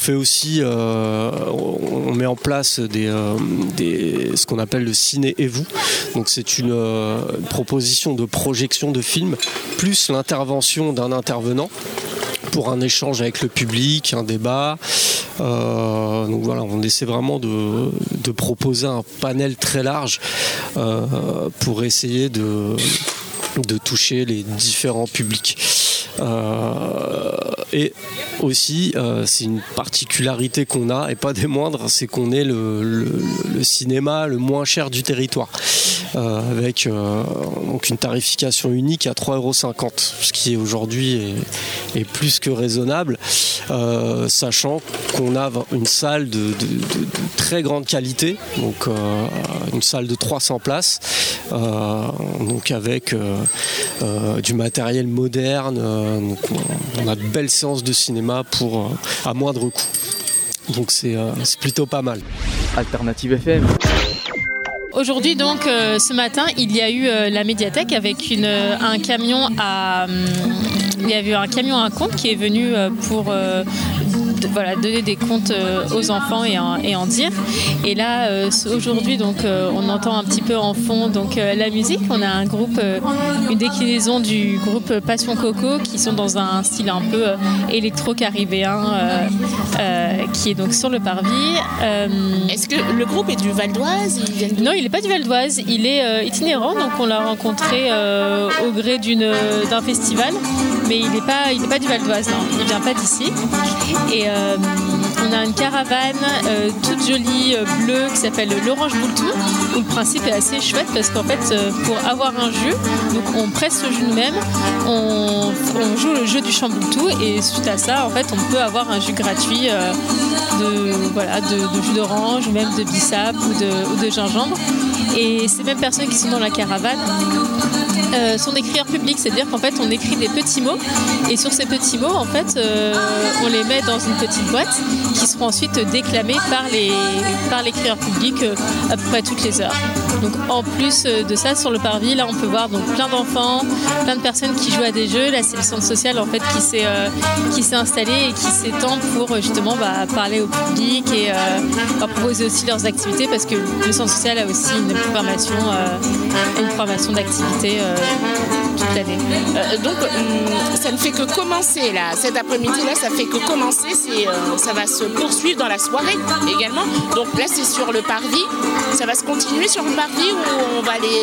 fait aussi, on met en place ce qu'on appelle le ciné et vous. Donc c'est une proposition de projection de films plus l'intervention d'un intervenant pour un échange avec le public, un débat. Donc voilà, on essaie vraiment de proposer un panel très large pour essayer de toucher les différents publics. Et aussi, c'est une particularité qu'on a, et pas des moindres, c'est qu'on est le cinéma le moins cher du territoire, avec donc une tarification unique à 3,50 €, ce qui aujourd'hui est plus que raisonnable, sachant qu'on a une salle de très grande qualité, donc une salle de 300 places, donc avec du matériel moderne, donc on a de belles séances de cinéma à moindre coût. Donc c'est plutôt pas mal. Alternative FM. Aujourd'hui, donc, ce matin, il y a eu la médiathèque avec un camion il y a eu un camion à compte qui est venu pour donner des comptes aux enfants et en dire. Et là, aujourd'hui, donc, on entend un petit peu en fond donc, la musique. On a un groupe, une déclinaison du groupe Passion Coco qui sont dans un style un peu électro-caribéen qui est donc sur le parvis. Est-ce que le groupe est du Val d'Oise ? Non, il n'est pas du Val d'Oise. Il est itinérant, donc on l'a rencontré au gré d'un festival. Mais il n'est pas du Val d'Oise, non. Il ne vient pas d'ici. Et on a une caravane toute jolie bleue qui s'appelle l'Orange Boultou, où le principe est assez chouette parce qu'en fait, pour avoir un jeu, donc on presse le jeu nous-mêmes, on joue le jeu du chamboultou et suite à ça, en fait, on peut avoir un jus gratuit de jus d'orange ou même de bissap ou de gingembre. Et ces mêmes personnes qui sont dans la caravane sont des crieurs publics, c'est-à-dire qu'en fait on écrit des petits mots et sur ces petits mots en fait on les met dans une petite boîte qui seront ensuite déclamés par les crieurs publics à peu près toutes les heures. Donc en plus de ça, sur le parvis, là on peut voir donc plein d'enfants, plein de personnes qui jouent à des jeux. Là c'est le centre social en fait qui s'est installé et qui s'étend pour justement parler au public et leur proposer aussi leurs activités parce que le centre social a aussi une programmation d'activités toute l'année. Donc ça ne fait que commencer là, cet après-midi là, ça fait que commencer, ça va se poursuivre dans la soirée également. Donc là c'est sur le parvis, ça va se continuer sur le parvis où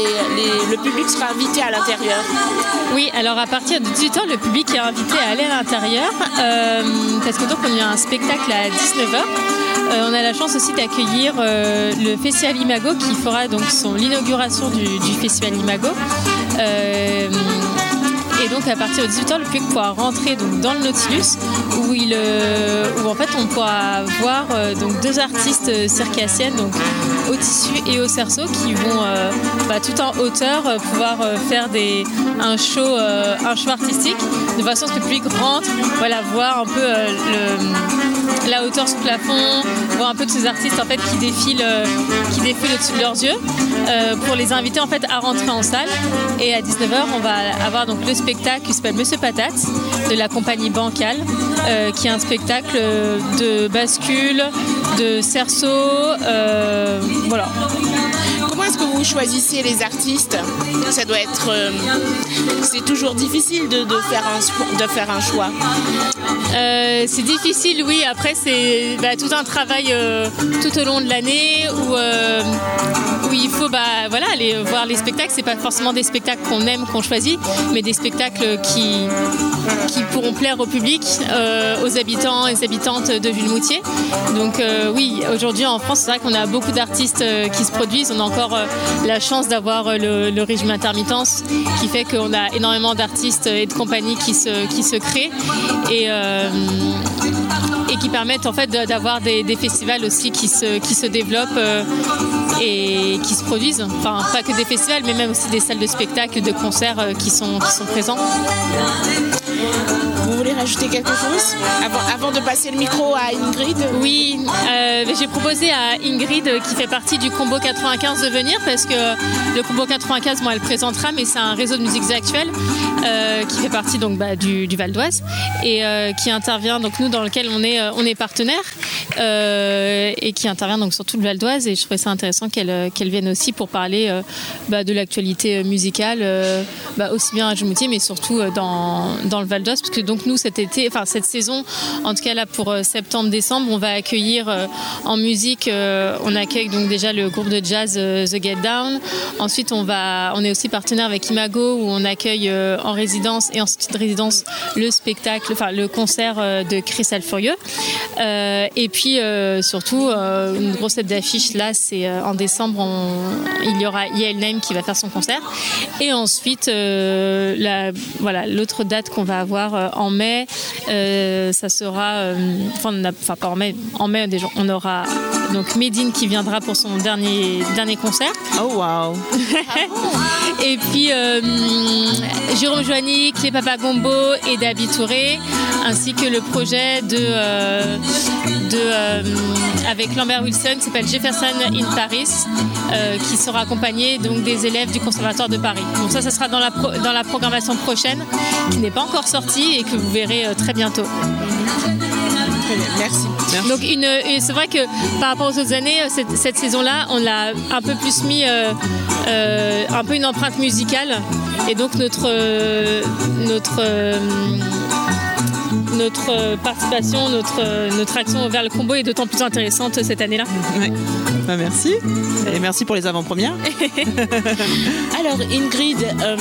le public sera invité à l'intérieur. Oui, alors à partir de 18h, le public est invité à aller à l'intérieur parce que donc on a un spectacle à 19h. On a la chance aussi d'accueillir le Festival Imago qui fera donc l'inauguration du Festival Imago. Et donc à partir de 18h, le public pourra rentrer donc, dans le Nautilus où en fait on pourra voir donc, deux artistes circassiennes, donc au tissu et au cerceau, qui vont tout en hauteur pouvoir faire un show artistique de façon à ce que le public rentre, voir un peu la hauteur sous plafond, voir un peu tous ces artistes en fait qui défilent au-dessus de leurs yeux pour les inviter en fait à rentrer en salle. Et à 19h, on va avoir donc le spectacle qui s'appelle Monsieur Patate de la compagnie Bancal, qui est un spectacle de bascule, de cerceau, voilà. Comment est-ce que vous choisissez les artistes ? Ça doit être, c'est toujours difficile de faire un choix. C'est difficile, oui. Après, c'est tout un travail tout au long de l'année où il faut aller voir les spectacles. C'est pas forcément des spectacles qu'on aime, qu'on choisit, mais des spectacles qui pourront plaire au public, aux habitants et habitantes de Villemoutier. Donc oui, aujourd'hui en France, c'est vrai qu'on a beaucoup d'artistes qui se produisent. On a encore la chance d'avoir le régime intermittence qui fait qu'on a énormément d'artistes et de compagnies qui se créent et qui permettent en fait d'avoir des festivals aussi qui se développent et qui se produisent. Enfin, pas que des festivals, mais même aussi des salles de spectacle, de concerts qui sont présents. Vous voulez rajouter quelque chose avant de passer le micro à Ingrid? Oui, j'ai proposé à Ingrid, qui fait partie du Combo 95, de venir, parce que le Combo 95, elle présentera, mais c'est un réseau de musiques actuelles qui fait partie donc, du Val d'Oise et qui intervient, donc nous dans lequel on est partenaire et qui intervient donc sur tout le Val d'Oise, et je trouvais ça intéressant qu'elle vienne aussi pour parler de l'actualité musicale, aussi bien à Jumoutier, mais surtout dans le Val d'Oise, parce que donc nous cette saison, en tout cas là pour septembre-décembre, on va accueillir en musique, on accueille donc déjà le groupe de jazz The Get Down. Ensuite on est aussi partenaire avec Imago, où on accueille en résidence et en sortie de résidence le concert de Chris Alfurieux. Et puis surtout une grosse tête d'affiche là, c'est en décembre, il y aura Yael Naim qui va faire son concert. Et ensuite l'autre date qu'on va avoir en mai, ça sera pas en mai déjà, on aura donc Medine qui viendra pour son dernier concert. Oh wow. Et puis Jérôme Joannick, les Papa Gombo et Dabi Touré, ainsi que le projet avec Lambert Wilson, qui s'appelle Jefferson in Paris, qui sera accompagné donc des élèves du Conservatoire de Paris. Donc ça sera dans la programmation prochaine, qui n'est pas encore sortie et que vous verrez très bientôt. Merci. Donc c'est vrai que par rapport aux autres années, cette saison-là, on l'a un peu plus mis un peu une empreinte musicale, et donc notre participation, notre action vers le combo est d'autant plus intéressante cette année-là. Oui. Merci. Et merci pour les avant-premières. Alors Ingrid,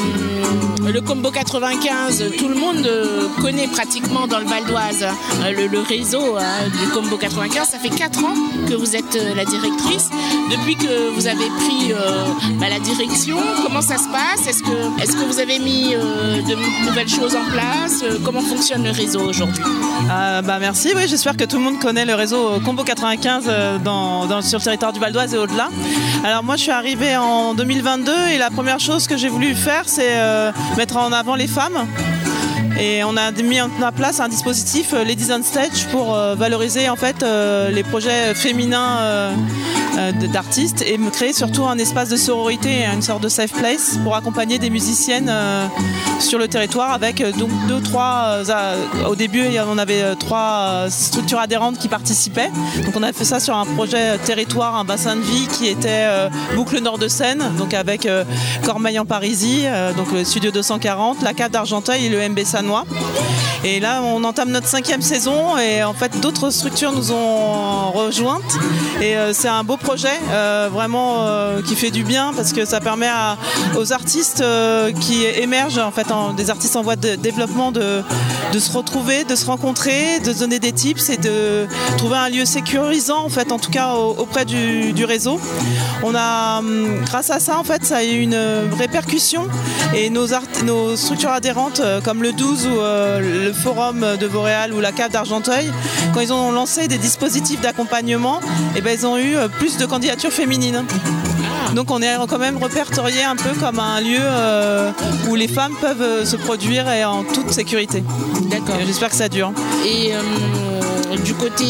le Combo 95, tout le monde connaît pratiquement dans le Val d'Oise le réseau du Combo 95. Ça fait 4 ans que vous êtes la directrice. Depuis que vous avez pris la direction, comment ça se passe? Est-ce que vous avez mis de nouvelles choses en place? Comment fonctionne le réseau aujourd'hui? Merci, oui, j'espère que tout le monde connaît le réseau Combo 95 sur le territoire du Val d'Oise et au-delà. Alors moi je suis arrivée en 2022 et la première chose que j'ai voulu faire, c'est mettre en avant les femmes. Et on a mis en place un dispositif Ladies on Stage pour valoriser en fait les projets féminins d'artistes, et me créer surtout un espace de sororité, une sorte de safe place pour accompagner des musiciennes sur le territoire, avec donc 2-3 au début on avait 3 structures adhérentes qui participaient. Donc on a fait ça sur un projet territoire, un bassin de vie qui était Boucle Nord de Seine, donc avec Cormeilles en Parisis, donc le Studio 240, la Cave d'Argenteuil et le MB Sanois. Et là on entame notre 5e saison, et en fait d'autres structures nous ont rejointes, et c'est un beau projet vraiment qui fait du bien, parce que ça permet aux artistes qui émergent, en fait des artistes en voie de développement, de se retrouver, de se rencontrer, de se donner des tips et de trouver un lieu sécurisant, en fait, en tout cas auprès du réseau. On a, grâce à ça, en fait, ça a eu une répercussion, et nos structures adhérentes comme le 12 ou le Forum de Vauréal ou la Cave d'Argenteuil, quand ils ont lancé des dispositifs d'accompagnement, ils ont eu plus de candidatures féminines. Donc on est quand même répertorié un peu comme un lieu où les femmes peuvent se produire, et en toute sécurité. D'accord. J'espère que ça dure. Et du côté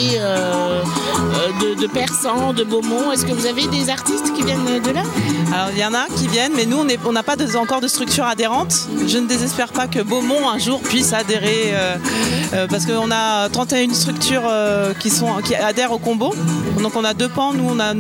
de Persan, de Beaumont, est-ce que vous avez des artistes qui viennent de là? Alors il y en a qui viennent, mais nous on n'a pas encore de structure adhérente. Je ne désespère pas que Beaumont un jour puisse adhérer, parce qu'on a 31 structures qui adhèrent au combo. Donc on a 2 pans. Nous on a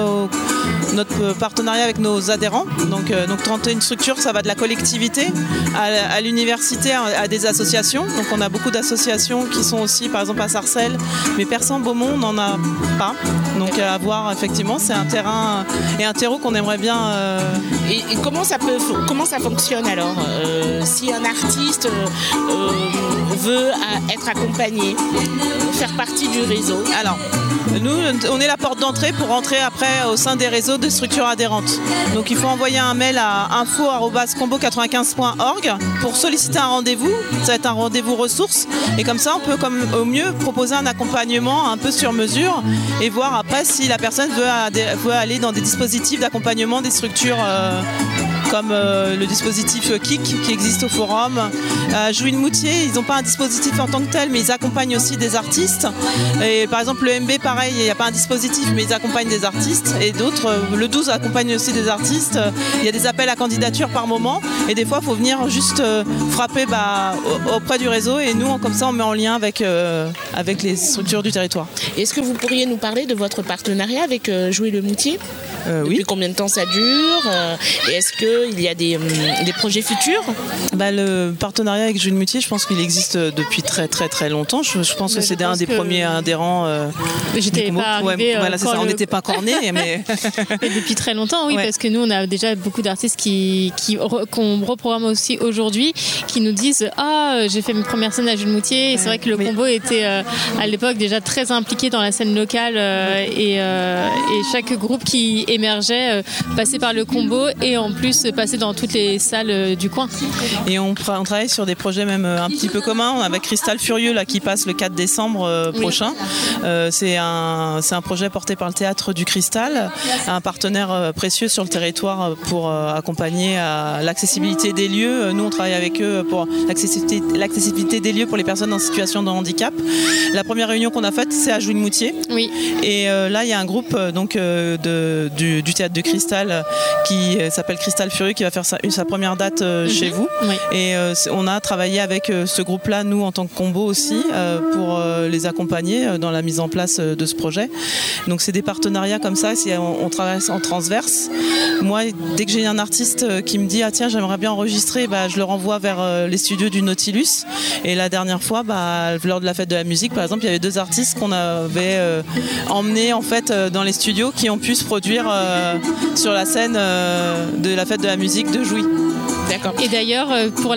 notre partenariat avec nos adhérents, donc 31 structures, ça va de la collectivité à l'université, à des associations. Donc on a beaucoup d'associations qui sont aussi, par exemple à Sarcelles, mais Persan, Beaumont, on n'en a pas. Donc à voir, effectivement, c'est un terrain et un terreau qu'on aimerait bien. Et comment ça fonctionne alors, si un artiste veut être accompagné, faire partie du réseau? Alors, nous, on est la porte d'entrée pour rentrer après au sein des réseaux de structures adhérentes. Donc il faut envoyer un mail à info@combo95.org pour solliciter un rendez-vous. Ça va être un rendez-vous ressources, et comme ça on peut au mieux proposer un accompagnement un peu sur mesure, et voir après si la personne veut aller dans des dispositifs d'accompagnement des structures comme le dispositif KIC qui existe au forum. À Jouy-le-Moutier, ils n'ont pas un dispositif en tant que tel, mais ils accompagnent aussi des artistes. Et par exemple, le MB, pareil, il n'y a pas un dispositif, mais ils accompagnent des artistes. Et d'autres, le 12 accompagne aussi des artistes. Il y a des appels à candidature par moment. Et des fois, il faut venir juste frapper auprès du réseau. Et nous, comme ça, on met en lien avec les structures du territoire. Est-ce que vous pourriez nous parler de votre partenariat avec Jouy-le-Moutier ? Oui. Depuis combien de temps ça dure et est-ce qu'il y a des projets futurs ? Le partenariat avec Jouy-le-Moutier, je pense qu'il existe depuis très très très longtemps. Je pense que c'est un des premiers adhérents. J'étais pas arrivée, c'est ça, on n'était pas encore nés. Mais... Et depuis très longtemps, oui, parce que nous, on a déjà beaucoup d'artistes qu'on reprogramme aussi aujourd'hui, qui nous disent « Ah, j'ai fait mes premières scènes à Jouy-le-Moutier ». Et c'est vrai que le combo était à l'époque déjà très impliqué dans la scène locale et chaque groupe qui émergeait passait par le combo et en plus passait dans toutes les salles du coin. Et on travaille sur des projets même un petit peu communs avec Cristal Furieux là, qui passe le 4 décembre prochain. C'est un projet porté par le Théâtre du Cristal, un partenaire précieux sur le territoire pour accompagner à l'accessibilité des lieux. Nous on travaille avec eux pour l'accessibilité des lieux pour les personnes en situation de handicap. La première réunion qu'on a faite c'est à Jouy-le-Moutier. Oui. Et là il y a un groupe du Théâtre du Cristal qui s'appelle Cristal Furieux qui va faire sa première date chez vous. Oui. Et on a travaillé avec ce groupe-là, nous en tant que combo aussi, pour les accompagner dans la mise en place de ce projet. Donc c'est des partenariats comme ça, on travaille en transverse. Moi, dès que j'ai un artiste qui me dit « Ah tiens, j'aimerais bien enregistrer », je le renvoie vers les studios du Nautilus. Et la dernière fois, lors de la fête de la musique, par exemple, il y avait 2 artistes qu'on avait emmenés en fait, dans les studios qui ont pu se produire sur la scène de la fête de la musique de Jouy. D'accord. Et d'ailleurs, pour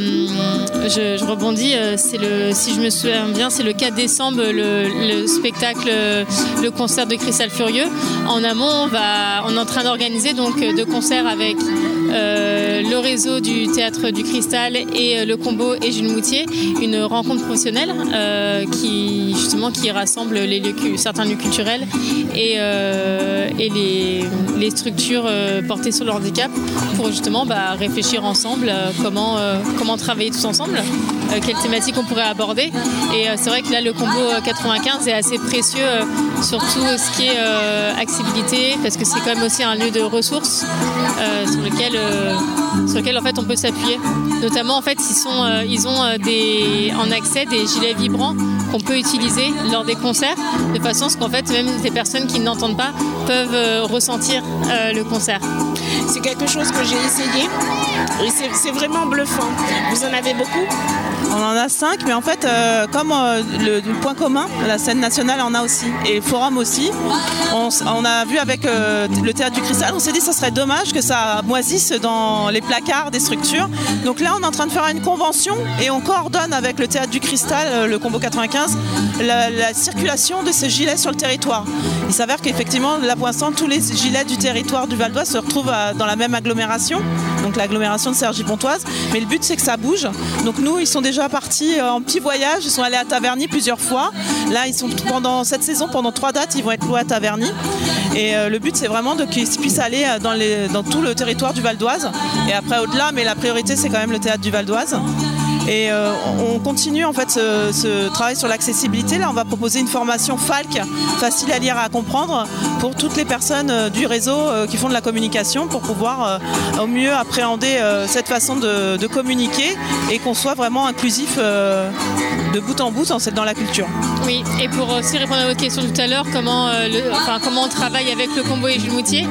je rebondis, si je me souviens bien, c'est le 4 décembre, le spectacle, le concert de Cristal Furieux. En amont, on est en train d'organiser donc 2 concerts avec le réseau du Théâtre du Cristal et le combo et Jouy-le-Moutier, une rencontre professionnelle qui rassemble certains lieux culturels et les structures portées sur le handicap pour justement réfléchir ensemble comment travailler tous ensemble, quelles thématiques on pourrait aborder. Et c'est vrai que là le combo 95 est assez précieux sur tout ce qui est accessibilité, parce que c'est quand même aussi un lieu de ressources sur lequel en fait on peut s'appuyer. Notamment en fait ils ont en accès des gilets vibrants qu'on peut utiliser lors des concerts, de façon à ce qu'en fait même des personnes qui n'entendent pas peuvent ressentir le concert. C'est quelque chose que j'ai essayé et c'est vraiment bluffant. Vous en avez beaucoup ? On en a 5, mais en fait, comme le point commun, la scène nationale en a aussi, et le forum aussi. On a vu avec le Théâtre du Cristal, on s'est dit que ça serait dommage que ça moisisse dans les placards des structures. Donc là, on est en train de faire une convention et on coordonne avec le Théâtre du Cristal, le Combo 95, la circulation de ces gilets sur le territoire. Il s'avère qu'effectivement, là pour l'instant, tous les gilets du territoire du Val d'Oise se retrouvent dans la même agglomération, donc l'agglomération de Cergy-Pontoise. Mais le but, c'est que ça bouge. Donc nous, ils sont déjà partis en petit voyage. Ils sont allés à Taverny plusieurs fois. Là, ils sont pendant cette saison, pendant 3 dates, ils vont être loués à Taverny. Et le but, c'est vraiment qu'ils puissent aller dans tout le territoire du Val d'Oise. Et après, au-delà, mais la priorité, c'est quand même le théâtre du Val d'Oise. Et on continue en fait ce travail sur l'accessibilité. Là, on va proposer une formation FALC, facile à lire et à comprendre, pour toutes les personnes du réseau qui font de la communication, pour pouvoir au mieux appréhender cette façon de communiquer et qu'on soit vraiment inclusif de bout en bout dans la culture. Oui, et pour aussi répondre à votre question tout à l'heure, comment on travaille avec le combo et Jouy-le-Moutier,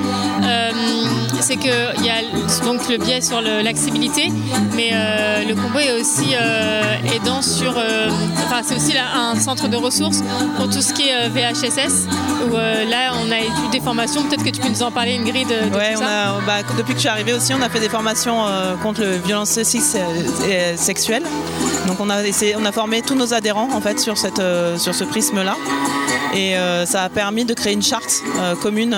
c'est qu'il y a donc le biais sur l'accessibilité, mais le combo est aussi aidant sur... c'est aussi là, un centre de ressources pour tout ce qui est VHSS, où là on a eu des formations, peut-être que tu peux nous en parler, Ingrid, de tout ça. Depuis que je suis arrivée aussi, on a fait des formations contre les violences sexuelles. Donc on a formé tous nos adhérents en fait sur ce prisme-là. Et ça a permis de créer une charte commune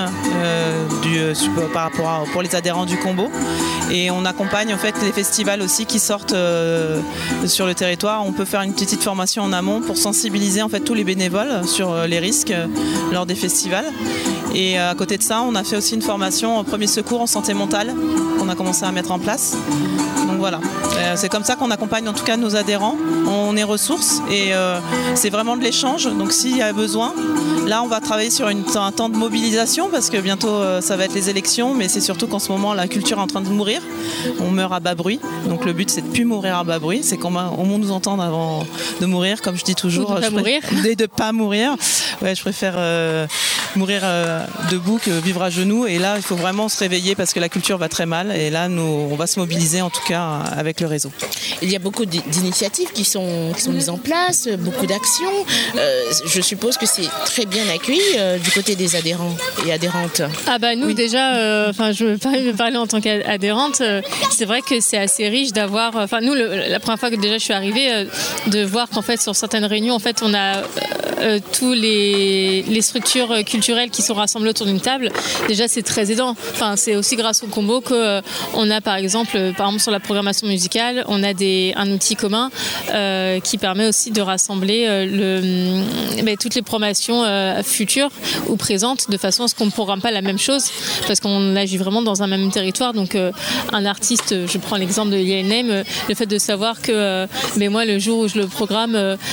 par rapport pour les adhérents du Combo. Et on accompagne en fait les festivals aussi qui sortent sur le territoire. On peut faire une petite formation en amont pour sensibiliser en fait tous les bénévoles sur les risques lors des festivals. Et à côté de ça, on a fait aussi une formation en premier secours en santé mentale qu'on a commencé à mettre en place. Donc voilà, c'est comme ça qu'on accompagne en tout cas nos adhérents. On est ressources et c'est vraiment de l'échange. Donc s'il y a besoin, là on va travailler sur un temps de mobilisation parce que bientôt ça va être les élections, mais c'est surtout qu'en ce moment la culture est en train de mourir. On meurt à bas bruit. Donc le but c'est de ne plus mourir à bas bruit, c'est qu'on nous entende avant de mourir, comme je dis toujours. De ne pas mourir. Ouais, je préfère mourir debout que vivre à genoux. Et là, il faut vraiment se réveiller parce que la culture va très mal. Et là, on va se mobiliser en tout cas avec le réseau. Il y a beaucoup d'initiatives qui sont mises en place, beaucoup d'actions. Je suppose que c'est très bien accueilli du côté des adhérents et adhérentes. Ah bah nous déjà, je veux parler en tant qu'adhérente. C'est vrai que c'est assez riche d'avoir. Nous, la première fois que déjà je suis arrivée, de voir qu'en fait sur certaines réunions, en fait, on a tous les structures culturelles qui sont rassemblées autour d'une table. Déjà, c'est très aidant. Enfin, c'est aussi grâce au Combo que on a par exemple sur la programmation musicale, on a un outil commun qui permet aussi de rassembler toutes les programmations futures ou présentes de façon à ce qu'on ne programme pas la même chose parce qu'on agit vraiment dans un même territoire. Donc un artiste, je prends l'exemple de Yael Name, le fait de savoir que moi le jour où je le programme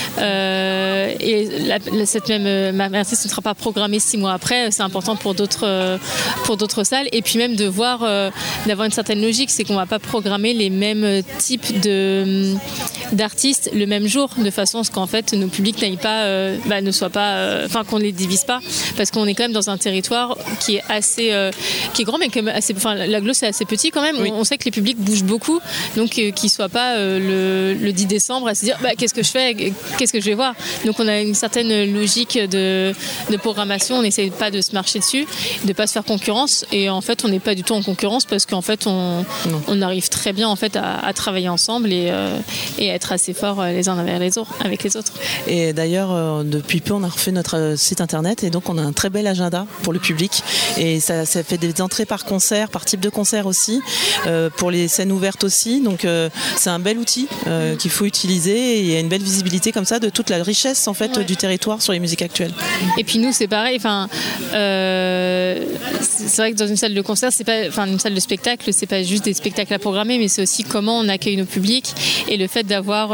et cette même artiste ne sera pas programmée 6 mois après, c'est important pour d'autres salles. Et puis même d'avoir une certaine logique, c'est qu'on ne va pas programmer les mêmes types d'artistes le même jour, de façon à ce qu'en fait nos publics n'aillent pas, ne soient pas, qu'on les divise pas, parce qu'on est quand même dans un territoire qui est assez, qui est grand, mais quand même assez, l'agglo c'est assez petit quand même. Oui. On sait que les publics bougent beaucoup, donc qu'ils soient pas le 10 décembre à se dire qu'est-ce que je fais, qu'est-ce que je vais voir. Donc on a une certaine logique de programmation. On n'essaie pas de se marcher dessus, de pas se faire concurrence, et en fait on n'est pas du tout en concurrence parce qu'en fait on arrive très bien en fait à travailler ensemble et être assez forts les uns avec les autres. Et d'ailleurs depuis peu on a refait notre site internet et donc on a un très bel agenda pour le public et ça fait des entrées par concert, par type de concert aussi, pour les scènes ouvertes aussi. Donc c'est un bel outil qu'il faut utiliser et il y a une belle visibilité comme ça de toute la richesse en fait du territoire sur les musiques actuelles. Et puis nous c'est pareil, c'est vrai que dans une salle de concert, une salle de spectacle, c'est pas juste des spectacles à programmer, mais c'est aussi comment on accueille nos publics et le fait d'avoir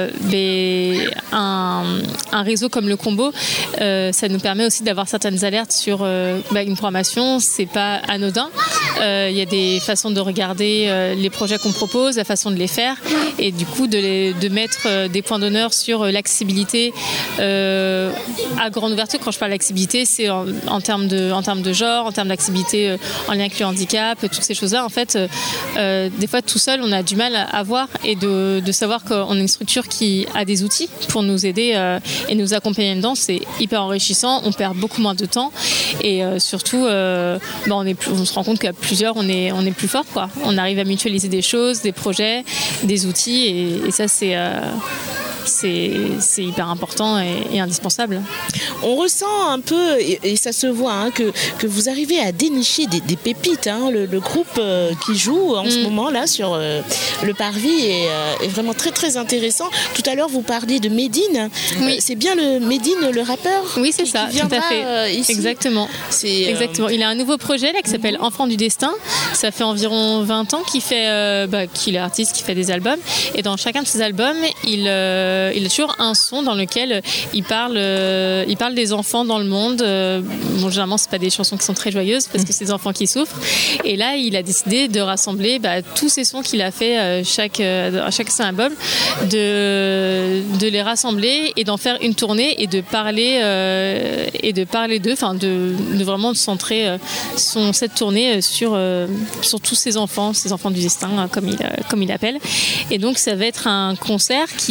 un réseau comme le Combo, ça nous permet aussi d'avoir certaines alertes sur une programmation. C'est pas anodin. Il y a des façons de regarder les projets qu'on propose, la façon de les faire, et du coup de mettre des points d'honneur sur l'accessibilité à grande ouverture. Quand je parle d'accessibilité, c'est en termes de genre, en termes d'accessibilité en lien avec le handicap, toutes ces choses-là. En fait, des fois tout seul, on a du mal à voir et de savoir qu'on est une structure qui a des outils pour nous aider et nous accompagner dedans. C'est hyper enrichissant. On perd beaucoup moins de temps et surtout, on se rend compte qu'à plusieurs, on est plus fort, quoi. On arrive à mutualiser des choses, des projets, des outils et ça c'est hyper important et indispensable. On ressent un peu, et ça se voit, que vous arrivez à dénicher des pépites. Le groupe qui joue en ce moment là sur le Parvis est vraiment très très intéressant. Tout à l'heure vous parliez de Medine. Oui. C'est bien le Medine, le rappeur. Oui, c'est ça, tout à fait. Ici. Exactement. Exactement. Il a un nouveau projet là qui s'appelle Enfant du Destin. Ça fait environ 20 ans qu'il est artiste, qui fait des albums. Et dans chacun de ses albums, il a toujours un son dans lequel il parle des enfants dans le monde. Généralement, c'est pas des chansons qui sont très joyeuses parce que c'est des enfants qui souffrent. Et là, il a décidé de rassembler tous ces sons qu'il a fait à chaque album, de les rassembler et d'en faire une tournée et de parler d'eux, de vraiment centrer cette tournée sur tous ces enfants du destin, comme il appelle. Et donc, ça va être un concert qui va être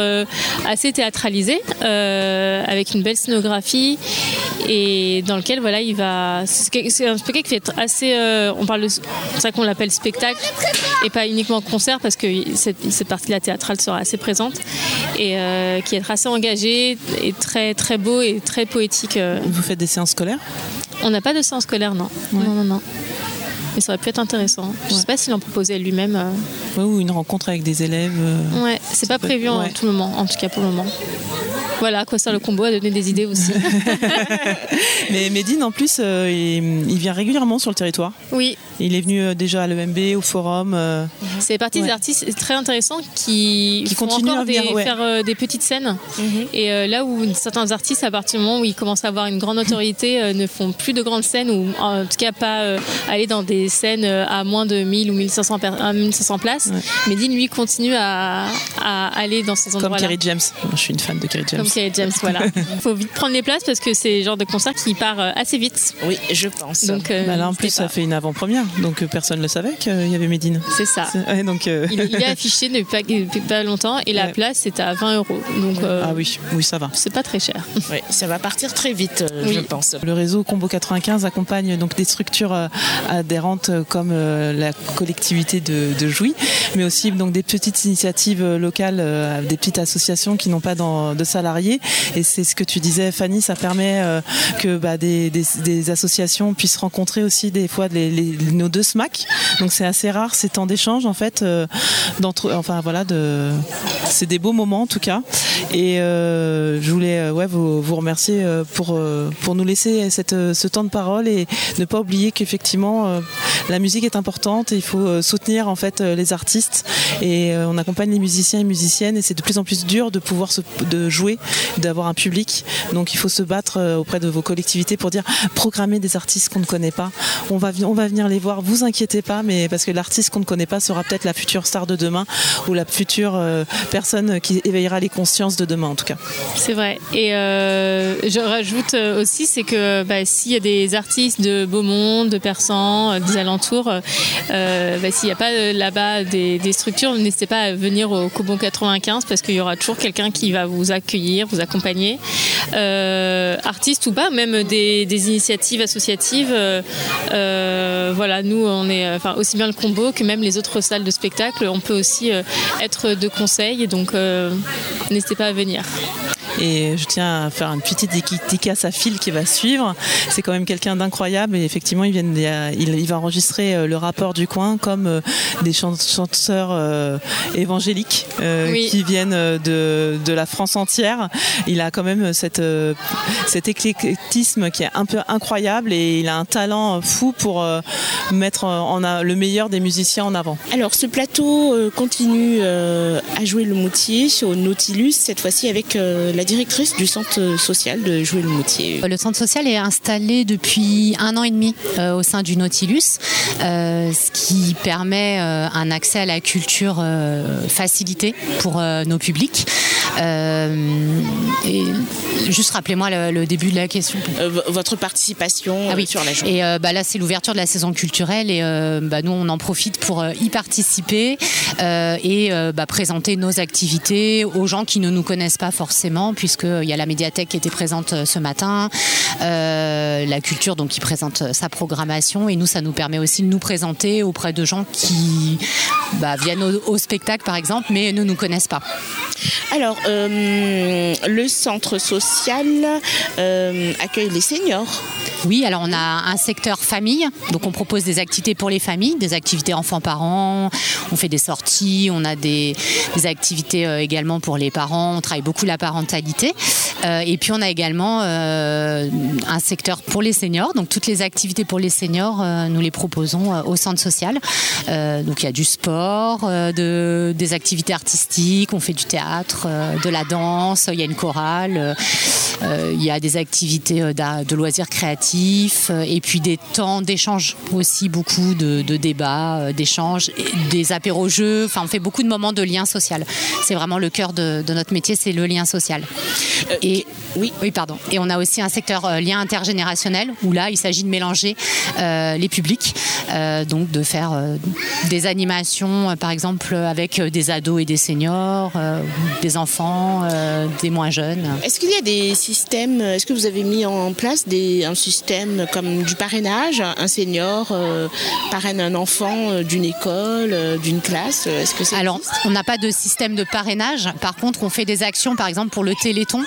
assez théâtralisé, avec une belle scénographie et dans lequel voilà, c'est un spectacle qui est assez, c'est pour ça qu'on l'appelle spectacle et pas uniquement concert, parce que cette partie-là théâtrale sera assez présente et qui est assez engagée et très très beau et très poétique. Vous faites des séances scolaires ? On n'a pas de séance scolaire, non. Ouais. Non. Mais ça aurait pu être intéressant. Je ne sais pas s'il en proposait lui-même. Ou une rencontre avec des élèves. Ouais, c'est pas prévu en tout moment, en tout cas pour le moment. Voilà, à quoi sert le combo, à donner des idées aussi. Mais Medine, en plus, il vient régulièrement sur le territoire. Oui. Il est venu déjà à l'EMB, au forum. C'est partie des artistes très intéressants qui font continuent encore à venir, faire des petites scènes. Et là où certains artistes, à partir du moment où ils commencent à avoir une grande notoriété, ne font plus de grandes scènes, ou en tout cas pas aller dans des scènes à moins de 1000 ou 1500 places. Medine, lui, continue à aller dans ces endroits-là. Comme Kerry James. Je suis une fan de Kerry James. Comme Kerry James, voilà. Il faut vite prendre les places parce que c'est le genre de concert qui part assez vite. Oui, je pense. Donc, là, en plus, ça fait une avant-première, donc personne ne le savait qu'il y avait Medine. C'est ça. Donc, il est affiché depuis pas longtemps et la place c'est à 20 €. Donc, ah oui, ça va. C'est pas très cher. Oui, ça va partir très vite, je pense. Le réseau Combo 95 accompagne donc des structures adhérentes comme la collectivité de Jouy, mais aussi donc des petites initiatives locales, des petites associations qui n'ont pas de salariés. Et c'est ce que tu disais, Fanny, ça permet que des associations puissent rencontrer aussi des fois nos deux SMAC. Donc c'est assez rare ces temps d'échange en fait. C'est des beaux moments en tout cas. Et je voulais vous remercier pour nous laisser ce temps de parole et ne pas oublier qu'effectivement la musique est importante et il faut soutenir en fait les artistes et on accompagne les musiciens et musiciennes et c'est de plus en plus dur de pouvoir de jouer, d'avoir un public. Donc il faut se battre auprès de vos collectivités pour dire programmer des artistes qu'on ne connaît pas. On va venir les voir, vous inquiétez pas, mais parce que l'artiste qu'on ne connaît pas sera peut-être la future star de demain ou la future personne qui éveillera les consciences de demain en tout cas. C'est vrai. Et je rajoute aussi, c'est que s'il y a des artistes de Beaumont, de Persan, des alentours, s'il n'y a pas là-bas des structures, n'hésitez pas à venir au Combo 95 parce qu'il y aura toujours quelqu'un qui va vous accueillir, vous accompagner, artistes ou pas, même des initiatives associatives. Voilà, nous on est aussi bien le Combo que même les autres salles de spectacle, on peut aussi être de conseil, donc n'hésitez pas à venir. Et je tiens à faire une petite dédicace à Phil qui va suivre. C'est quand même quelqu'un d'incroyable et effectivement il va enregistrer le rappeur du coin comme des chanteurs évangéliques qui viennent de la France entière. Il a quand même cet éclectisme qui est un peu incroyable et il a un talent fou pour mettre le meilleur des musiciens en avant. Alors ce plateau continue à jouer le Moutier au Nautilus, cette fois-ci avec la directrice du centre social de Joué-le-Moutier. Le centre social est installé depuis 1 an et demi au sein du Nautilus, ce qui permet un accès à la culture facilité pour nos publics. Et juste rappelez-moi le début de la question. Votre participation sur la journée. Et là, c'est l'ouverture de la saison culturelle et nous, on en profite pour y participer et présenter nos activités aux gens qui ne nous connaissent pas forcément, puisqu'il y a la médiathèque qui était présente ce matin, la culture donc qui présente sa programmation et nous, ça nous permet aussi de nous présenter auprès de gens qui viennent au spectacle par exemple, mais ne nous connaissent pas. Alors, le centre social accueille les seniors. Oui, alors on a un secteur famille, donc on propose des activités pour les familles, des activités enfants-parents, on fait des sorties, on a des activités également pour les parents, on travaille beaucoup la parentalité. Et puis on a également un secteur pour les seniors, donc toutes les activités pour les seniors, nous les proposons au centre social. Donc il y a du sport, des activités artistiques, on fait du théâtre, de la danse, il y a une chorale, il y a des activités de loisirs créatifs et puis des temps d'échange aussi, beaucoup de débats, d'échanges, des apéros-jeux, on fait beaucoup de moments de lien social. C'est vraiment le cœur de notre métier, c'est le lien social. Et on a aussi un secteur lien intergénérationnel, où là, il s'agit de mélanger les publics, donc de faire des animations, par exemple, avec des ados et des seniors, des enfants, des moins jeunes. Est-ce qu'il y a des systèmes, est-ce que vous avez mis en place un système comme du parrainage, un senior parraine un enfant d'une école, d'une classe, est-ce que ça Alors, existe ? on n'a pas de système de parrainage. Par contre, on fait des actions, par exemple, pour le Téléthon.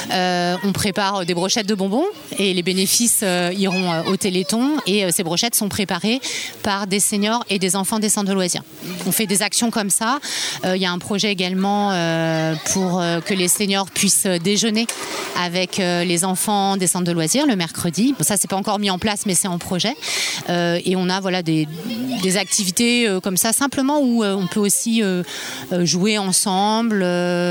On prépare des brochettes de bonbons et les bénéfices iront au Téléthon. Et ces brochettes sont préparées par des seniors et des enfants des centres de loisirs. On fait des actions comme ça. Il y a un projet également pour que les seniors puissent déjeuner avec les enfants des centres de loisirs le mercredi. Bon, ça, c'est pas encore mis en place, mais c'est en projet. Et on a des activités comme ça, simplement, où on peut aussi jouer ensemble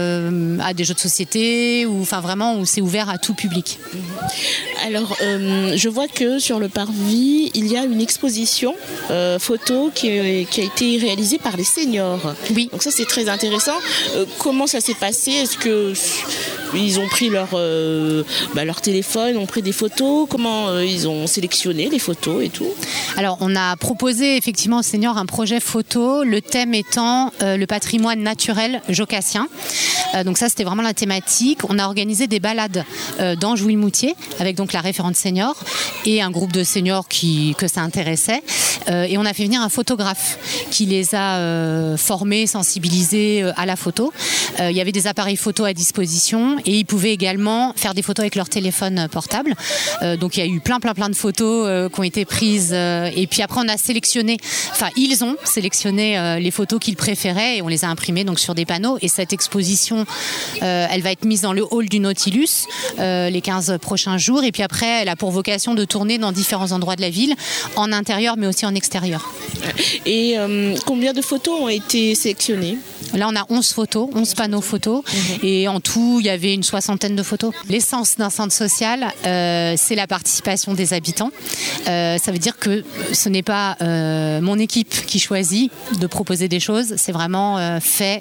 à des jeux de société, ou enfin vraiment où c'est ouvert à tout public. Alors, je vois que sur le parvis, il y a une exposition photo qui a été réalisée par les seniors. Oui. Donc ça, c'est très intéressant. Comment ça s'est passé ? Est-ce que ils ont pris leur téléphone, ont pris des photos ? Comment ils ont sélectionné les photos et tout ? Alors, on a proposé effectivement aux seniors un projet photo, le thème étant le patrimoine naturel jocassien. Donc ça, c'était vraiment la thématique. On a organisé des balades dans Jouy-le-Moutier avec donc la référente senior et un groupe de seniors que ça intéressait. Et on a fait venir un photographe qui les a formés, sensibilisés à la photo. Il y avait des appareils photo à disposition et ils pouvaient également faire des photos avec leur téléphone portable. Donc il y a eu plein de photos qui ont été prises. Et puis après, on a sélectionné, ils ont sélectionné les photos qu'ils préféraient et on les a imprimées donc sur des panneaux. Et cette exposition, elle va être mise dans le hall du Nautilus les 15 prochains jours. Et puis après, elle a pour vocation de tourner dans différents endroits de la ville, en intérieur mais aussi en extérieur. Et combien de photos ont été sélectionnées ? Là, on a 11 photos, 11 panneaux photos. Et en tout, il y avait une 60aine de photos. L'essence d'un centre social, c'est la participation des habitants. Ça veut dire que ce n'est pas mon équipe qui choisit de proposer des choses, c'est vraiment fait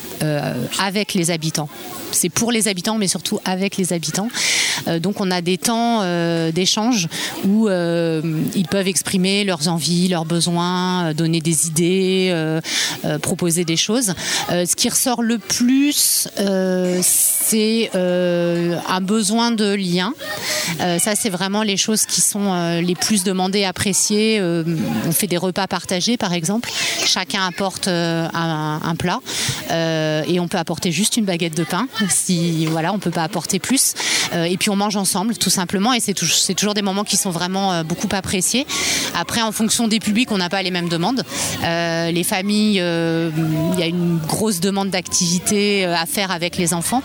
avec les habitants. C'est pour les habitants, mais surtout avec les habitants. Donc on a des temps d'échange où ils peuvent exprimer leurs envies, leurs besoins, donner des idées, proposer des choses. Ce qui ressort le plus, c'est un besoin de lien. Ça, c'est vraiment les choses qui sont les plus demandées et appréciées. On fait des repas partagés, par exemple. Chacun apporte un plat et on peut apporter juste une baguette de pain. Si on ne peut pas apporter plus. Et puis on mange ensemble, tout simplement. Et c'est toujours des moments qui sont vraiment beaucoup appréciés. Après, en fonction des publics, on n'a pas les mêmes demandes. Les familles, il y a une grosse demande d'activités à faire avec les enfants.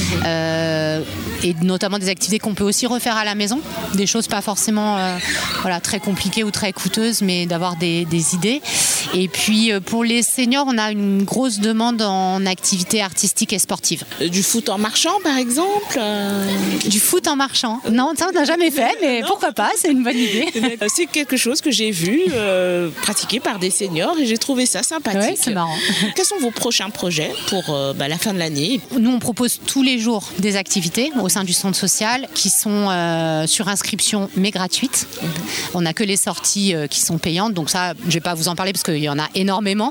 Et notamment des activités qu'on peut aussi refaire à la maison. Des choses pas forcément très compliquées ou très coûteuses, mais d'avoir des idées. Et puis pour les seniors, on a une grosse demande en activités artistiques et sportives. Du foot en marchant, par exemple Du foot en marchant ? Non, ça on n'a jamais fait, mais pourquoi pas, c'est une bonne idée. C'est quelque chose que j'ai vu pratiqué par des seniors et j'ai trouvé ça sympathique. Ouais, c'est marrant. Quels sont vos prochains projets pour la fin de l'année ? Nous, on propose tous les jours des activités au sein du centre social qui sont sur inscription mais gratuites. On n'a que les sorties qui sont payantes, donc ça, je ne vais pas vous en parler parce qu'il y en a énormément.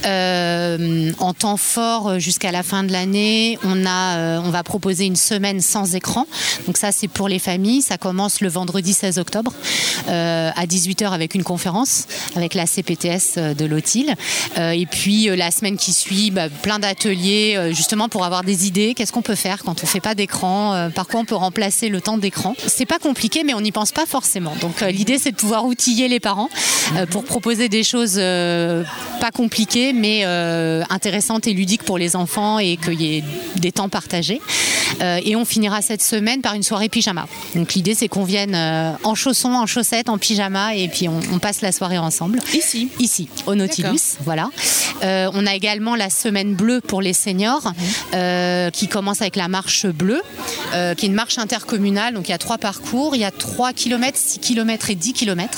En temps fort, jusqu'à la fin de l'année, on va proposer une semaine sans écran. Donc ça, c'est pour les familles. Ça commence le vendredi 16 octobre à 18h avec une conférence avec la CPTS de l'Autil. Et puis la semaine qui suit, plein d'ateliers justement pour avoir des idées. Qu'est-ce qu'on peut faire quand on ne fait pas d'écran ? Par quoi on peut remplacer le temps d'écran ? C'est pas compliqué, mais on n'y pense pas forcément. Donc l'idée, c'est de pouvoir outiller les parents pour proposer des choses pas compliquées, mais intéressantes et ludiques pour les enfants et qu'il y ait des temps partagés. Et on finira cette semaine par une soirée pyjama. Donc l'idée, c'est qu'on vienne en chaussons, en chaussettes, en pyjama et puis on passe la soirée ensemble. Ici, au Nautilus. Voilà. On a également la semaine bleue pour les seniors qui commence avec la marche bleue, qui est une marche intercommunale. Donc il y a 3 parcours, il y a 3 km, 6 km et 10 km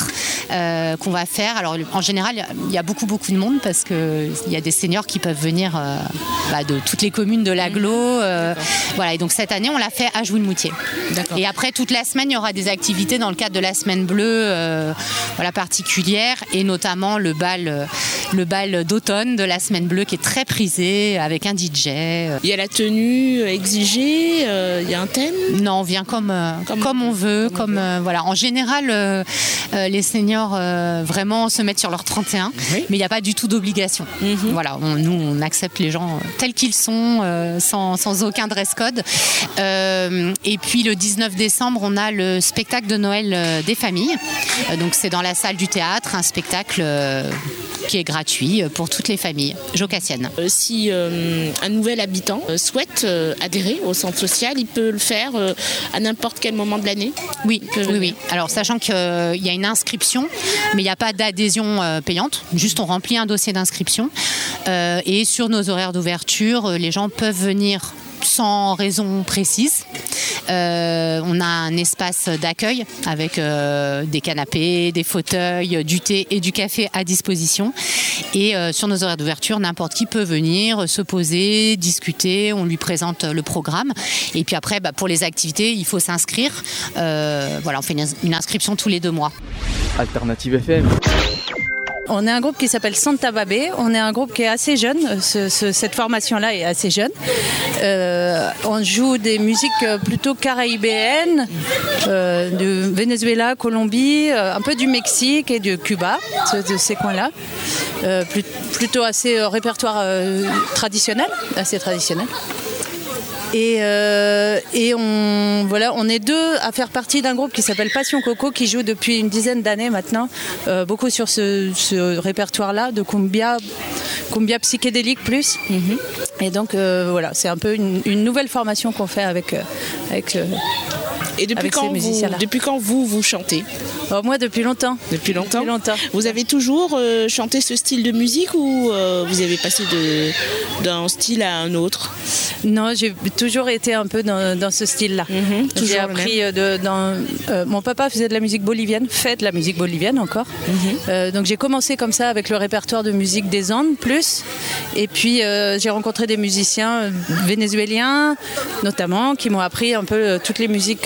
qu'on va faire. Alors en général, il y a beaucoup de monde parce qu'il y a des seniors qui peuvent venir de toutes les communes de l'agglo. Voilà, et donc cette année, on l'a fait à Jouy-le-Moutier. Et après, toute la semaine, il y aura des activités dans le cadre de la semaine bleue particulière, et notamment le bal d'automne de la semaine bleue qui est très prisé avec un DJ. Il y a la tenue exigée, il y a un thème? Non, on vient comme on veut. Voilà. En général, les seniors vraiment se mettent sur leur 31, mais il n'y a pas du tout d'obligation. Voilà, nous, on accepte les gens tels qu'ils sont, sans aucun dress code. Et puis le 19 décembre, on a le spectacle de Noël des familles. Donc c'est dans la salle du théâtre, un spectacle qui est gratuit pour toutes les familles jocassiennes. Si un nouvel habitant souhaite adhérer au centre social, il peut le faire à n'importe quel moment de l'année? Oui. Alors sachant qu'il y a une inscription, mais il n'y a pas d'adhésion payante. Juste on remplit un dossier d'inscription et sur nos horaires d'ouverture, les gens peuvent venir sans raison précise. On a un espace d'accueil avec des canapés, des fauteuils, du thé et du café à disposition. Et sur nos horaires d'ouverture, n'importe qui peut venir se poser, discuter, on lui présente le programme. Et puis après, pour les activités, il faut s'inscrire. On fait une inscription tous les 2 mois. Alternative FM. On est un groupe qui s'appelle Santa Babé. On est un groupe qui est assez jeune. Cette formation-là est assez jeune. On joue des musiques plutôt caraïbéennes, de Venezuela, Colombie, un peu du Mexique et de Cuba, de ces coins-là. Plutôt assez répertoire traditionnel, assez traditionnel. Et on est 2 à faire partie d'un groupe qui s'appelle Passion Coco, qui joue depuis une dizaine d'années maintenant, beaucoup sur ce répertoire-là de cumbia psychédélique plus. Et donc c'est un peu une nouvelle formation qu'on fait avec Et depuis quand vous chantez? Moi, depuis longtemps. Depuis longtemps. Vous avez toujours chanté ce style de musique ou vous avez passé d'un style à un autre? Non, j'ai toujours été un peu dans ce style-là. J'ai appris mon papa faisait de la musique bolivienne, fait de la musique bolivienne encore. Donc j'ai commencé comme ça avec le répertoire de musique des Andes plus. Et puis j'ai rencontré des musiciens vénézuéliens notamment qui m'ont appris un peu toutes les musiques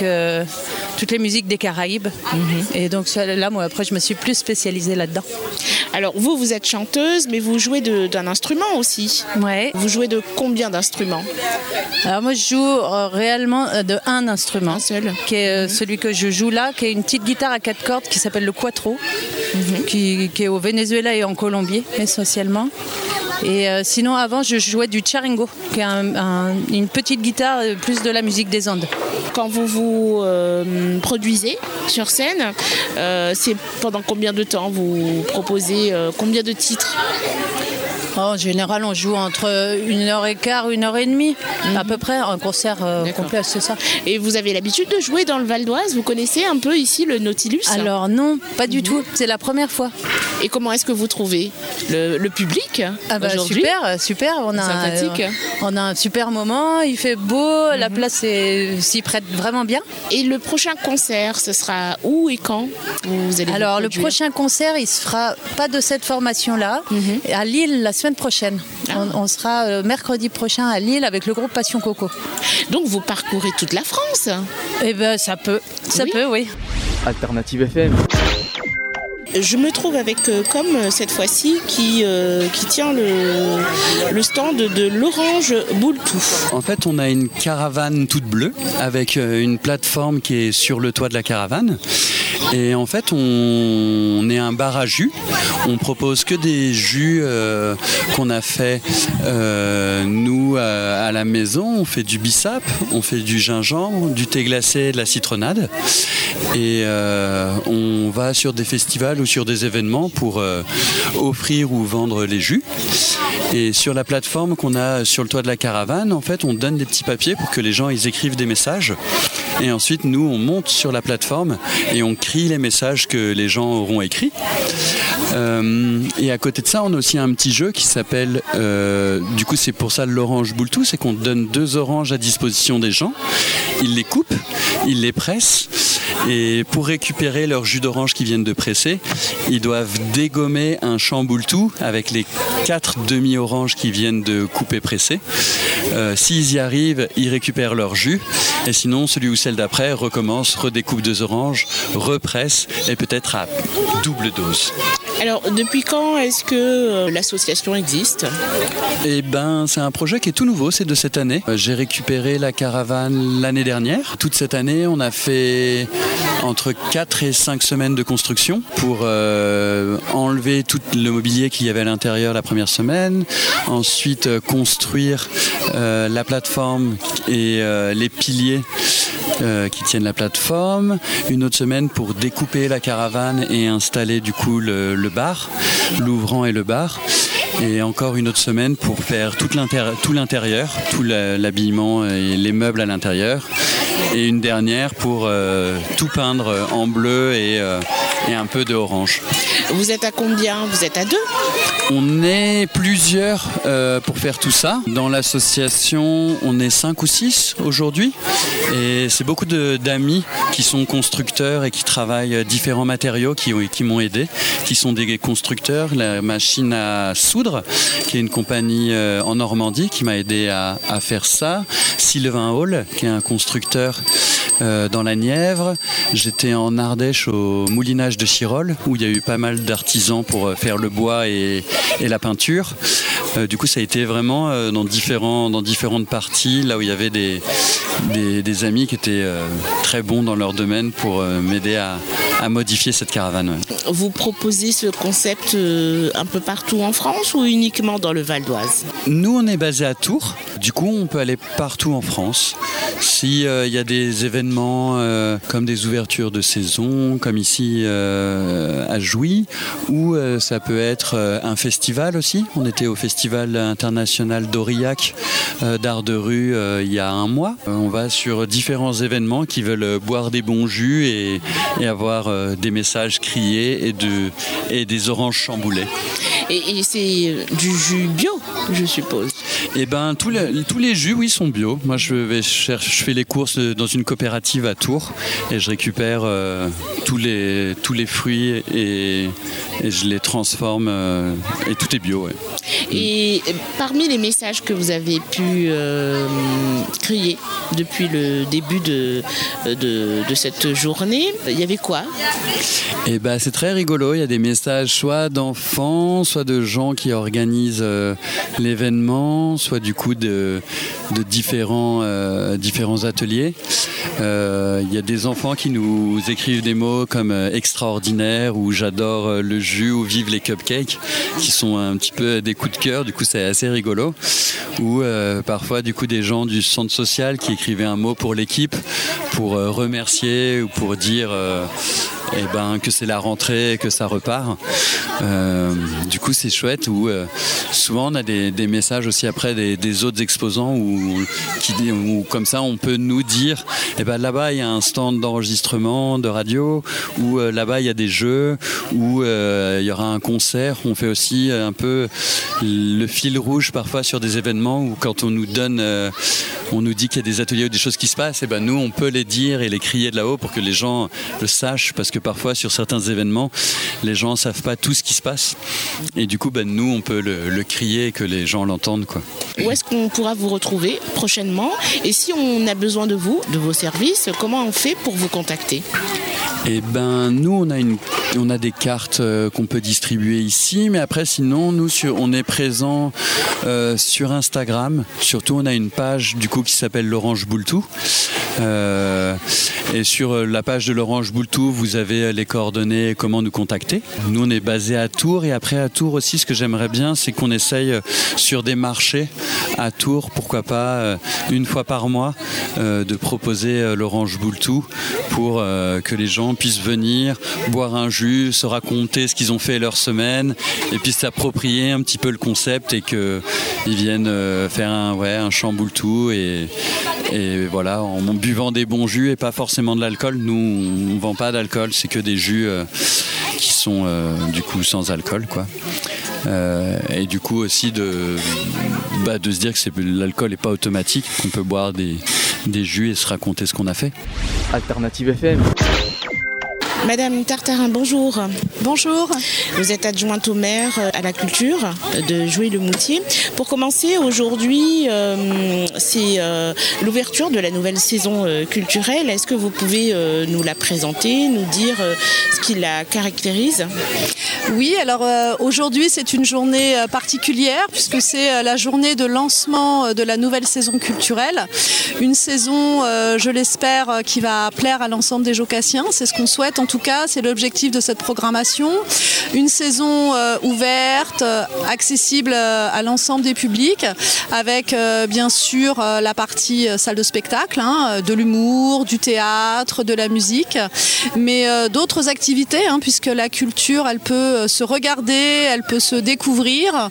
des Caraïbes. Et donc là, moi, après, je me suis plus spécialisée là-dedans. Alors vous êtes chanteuse, mais vous jouez d'un instrument aussi. Ouais. Vous jouez de combien d'instruments? Alors moi, je joue réellement de un instrument, un seul, qui est celui que je joue là, qui est une petite guitare à 4 cordes qui s'appelle le cuatro, qui est au Venezuela et en Colombie essentiellement. Et sinon, avant, je jouais du charango, qui est une petite guitare, plus de la musique des Andes. Quand vous produisez sur scène, c'est pendant combien de temps? Vous proposez combien de titres? En général, on joue entre 1h15, 1h30, à peu près, un concert complet, c'est ça. Et vous avez l'habitude de jouer dans le Val d'Oise? Vous connaissez un peu ici le Nautilus? Alors non, pas du tout, c'est la première fois. Et comment est-ce que vous trouvez le public aujourd'hui? Super, on a un super moment, il fait beau, la place s'y prête vraiment bien. Et le prochain concert, ce sera où et quand vous allez Alors le prochain concert, il se fera pas de cette formation-là, à Lille la semaine prochaine. On sera mercredi prochain à Lille avec le groupe Passion Coco. Donc vous parcourez toute la France? Eh ben ça peut, oui. Alternative FM. Je me trouve avec comme cette fois-ci qui tient le stand de l'Orange Boultou. En fait, on a une caravane toute bleue avec une plateforme qui est sur le toit de la caravane. Et en fait, on est un bar à jus. On propose que des jus qu'on a fait nous à la maison. On fait du bissap, on fait du gingembre, du thé glacé, de la citronnade. Et on va sur des festivals ou sur des événements pour offrir ou vendre les jus. Et sur la plateforme qu'on a sur le toit de la caravane, en fait, on donne des petits papiers pour que les gens ils écrivent des messages. Et ensuite, nous, on monte sur la plateforme et on crie les messages que les gens auront écrits. Et à côté de ça, on a aussi un petit jeu qui s'appelle, du coup c'est pour ça l'Orange Boultou, c'est qu'on donne 2 oranges à disposition des gens, ils les coupent, ils les pressent Et pour récupérer leur jus d'orange qu'ils viennent de presser, ils doivent dégommer un chamboule-tout avec les 4 demi-oranges qu'ils viennent de couper presser. S'ils y arrivent, ils récupèrent leur jus. Et sinon, celui ou celle d'après recommence, redécoupe 2 oranges, represse et peut-être à double dose. Alors, depuis quand est-ce que l'association existe ? Eh ben, c'est un projet qui est tout nouveau, c'est de cette année. J'ai récupéré la caravane l'année dernière. Toute cette année, on a fait entre 4 et 5 semaines de construction pour enlever tout le mobilier qu'il y avait à l'intérieur la première semaine. Ensuite, construire la plateforme et les piliers qui tiennent la plateforme. Une autre semaine pour découper la caravane et installer du coup le bar, l'ouvrant et le bar. Et encore une autre semaine pour faire tout l'intérieur, tout l'habillement et les meubles à l'intérieur. Et une dernière pour tout peindre en bleu et un peu de orange. Vous êtes à combien ? Vous êtes à 2 ? On est plusieurs pour faire tout ça. Dans l'association, on est 5 ou 6 aujourd'hui. Et c'est beaucoup d'amis qui sont constructeurs et qui travaillent différents matériaux qui m'ont aidé, qui sont des constructeurs. La machine à soudre, qui est une compagnie en Normandie qui m'a aidé à faire ça. Sylvain Hall, qui est un constructeur dans la Nièvre. J'étais en Ardèche au moulinage de Chirol, où il y a eu pas mal d'artisans pour faire le bois et la peinture. Du coup, ça a été vraiment dans différentes parties, là où il y avait des amis qui étaient très bons dans leur domaine pour m'aider à modifier cette caravane. Ouais. Vous proposez ce concept un peu partout en France ou uniquement dans le Val d'Oise ? Nous, on est basé à Tours. Du coup, on peut aller partout en France. S'il y a des événements comme des ouvertures de saison, comme ici à Jouy, ou ça peut être un festival aussi. On était au Festival international d'Aurillac d'art de rue il y a un mois. On va sur différents événements qui veulent boire des bons jus et avoir des messages criés et des oranges chamboulées. Et c'est du jus bio, je suppose. Eh ben, tous les jus, oui, sont bio. Moi, je fais les courses dans une coopérative à Tours et je récupère tous les fruits et je les transforme et tout est bio. Ouais. Et parmi les messages que vous avez pu créer depuis le début de cette journée, il y avait quoi ? Eh ben, c'est très rigolo. Il y a des messages soit d'enfants, soit de gens qui organisent l'événement, soit du coup de différents ateliers. Il y a des enfants qui nous écrivent des mots comme extraordinaire ou j'adore le jus ou vive les cupcakes, qui sont un petit peu des coups de cœur. Du coup, c'est assez rigolo. Ou parfois du coup des gens du centre social qui écrivaient un mot pour l'équipe pour remercier ou pour dire que c'est la rentrée et que ça repart. Du coup, c'est chouette. Où souvent on a des messages aussi après des autres exposants où comme ça on peut nous dire là-bas il y a un stand d'enregistrement de radio, ou là-bas il y a des jeux, ou il y aura un concert. On fait aussi un peu le fil rouge parfois sur des événements où quand on nous donne on nous dit qu'il y a des ateliers ou des choses qui se passent, nous on peut les dire et les crier de là-haut pour que les gens le sachent, parce que parfois sur certains événements les gens ne savent pas tout ce qui se passe et du coup nous on peut le crier et que les gens l'entendent, quoi. Où est-ce qu'on pourra vous retrouver prochainement, et si on a besoin de vous, de vos services, comment on fait pour vous contacter ? Nous on a des cartes qu'on peut distribuer ici, mais après sinon nous on est présent sur Instagram. Surtout on a une page du coup qui s'appelle l'Orange Boultou. Et sur la page de l'Orange Boultou, vous avez les coordonnées et comment nous contacter. Nous, on est basé à Tours, et après à Tours aussi, ce que j'aimerais bien, c'est qu'on essaye sur des marchés à Tours, pourquoi pas une fois par mois, de proposer l'Orange Boultou pour que les gens puissent venir boire un jus, se raconter ce qu'ils ont fait leur semaine, et puis s'approprier un petit peu le concept et qu'ils viennent faire un chamboultou et voilà, en buvant des bons jus et pas forcément de l'alcool. Nous, on ne vend pas d'alcool, c'est que des jus qui sont du coup sans alcool, quoi. Et du coup aussi de se dire que l'alcool n'est pas automatique, qu'on peut boire des des jus et se raconter ce qu'on a fait. Alternative FM. Madame Tartarin, bonjour. Bonjour. Vous êtes adjointe au maire à la culture de Jouy-le-Moutier. Pour commencer, aujourd'hui, c'est l'ouverture de la nouvelle saison culturelle. Est-ce que vous pouvez nous la présenter, nous dire ce qui la caractérise ? Oui, alors aujourd'hui, c'est une journée particulière puisque c'est la journée de lancement de la nouvelle saison culturelle. Une saison, je l'espère, qui va plaire à l'ensemble des Jocassiens. C'est ce qu'on souhaite. En tout cas, c'est l'objectif de cette programmation. Une saison ouverte, accessible à l'ensemble des publics, avec bien sûr la partie salle de spectacle, de l'humour, du théâtre, de la musique, mais d'autres activités, puisque la culture, elle peut se regarder, elle peut se découvrir,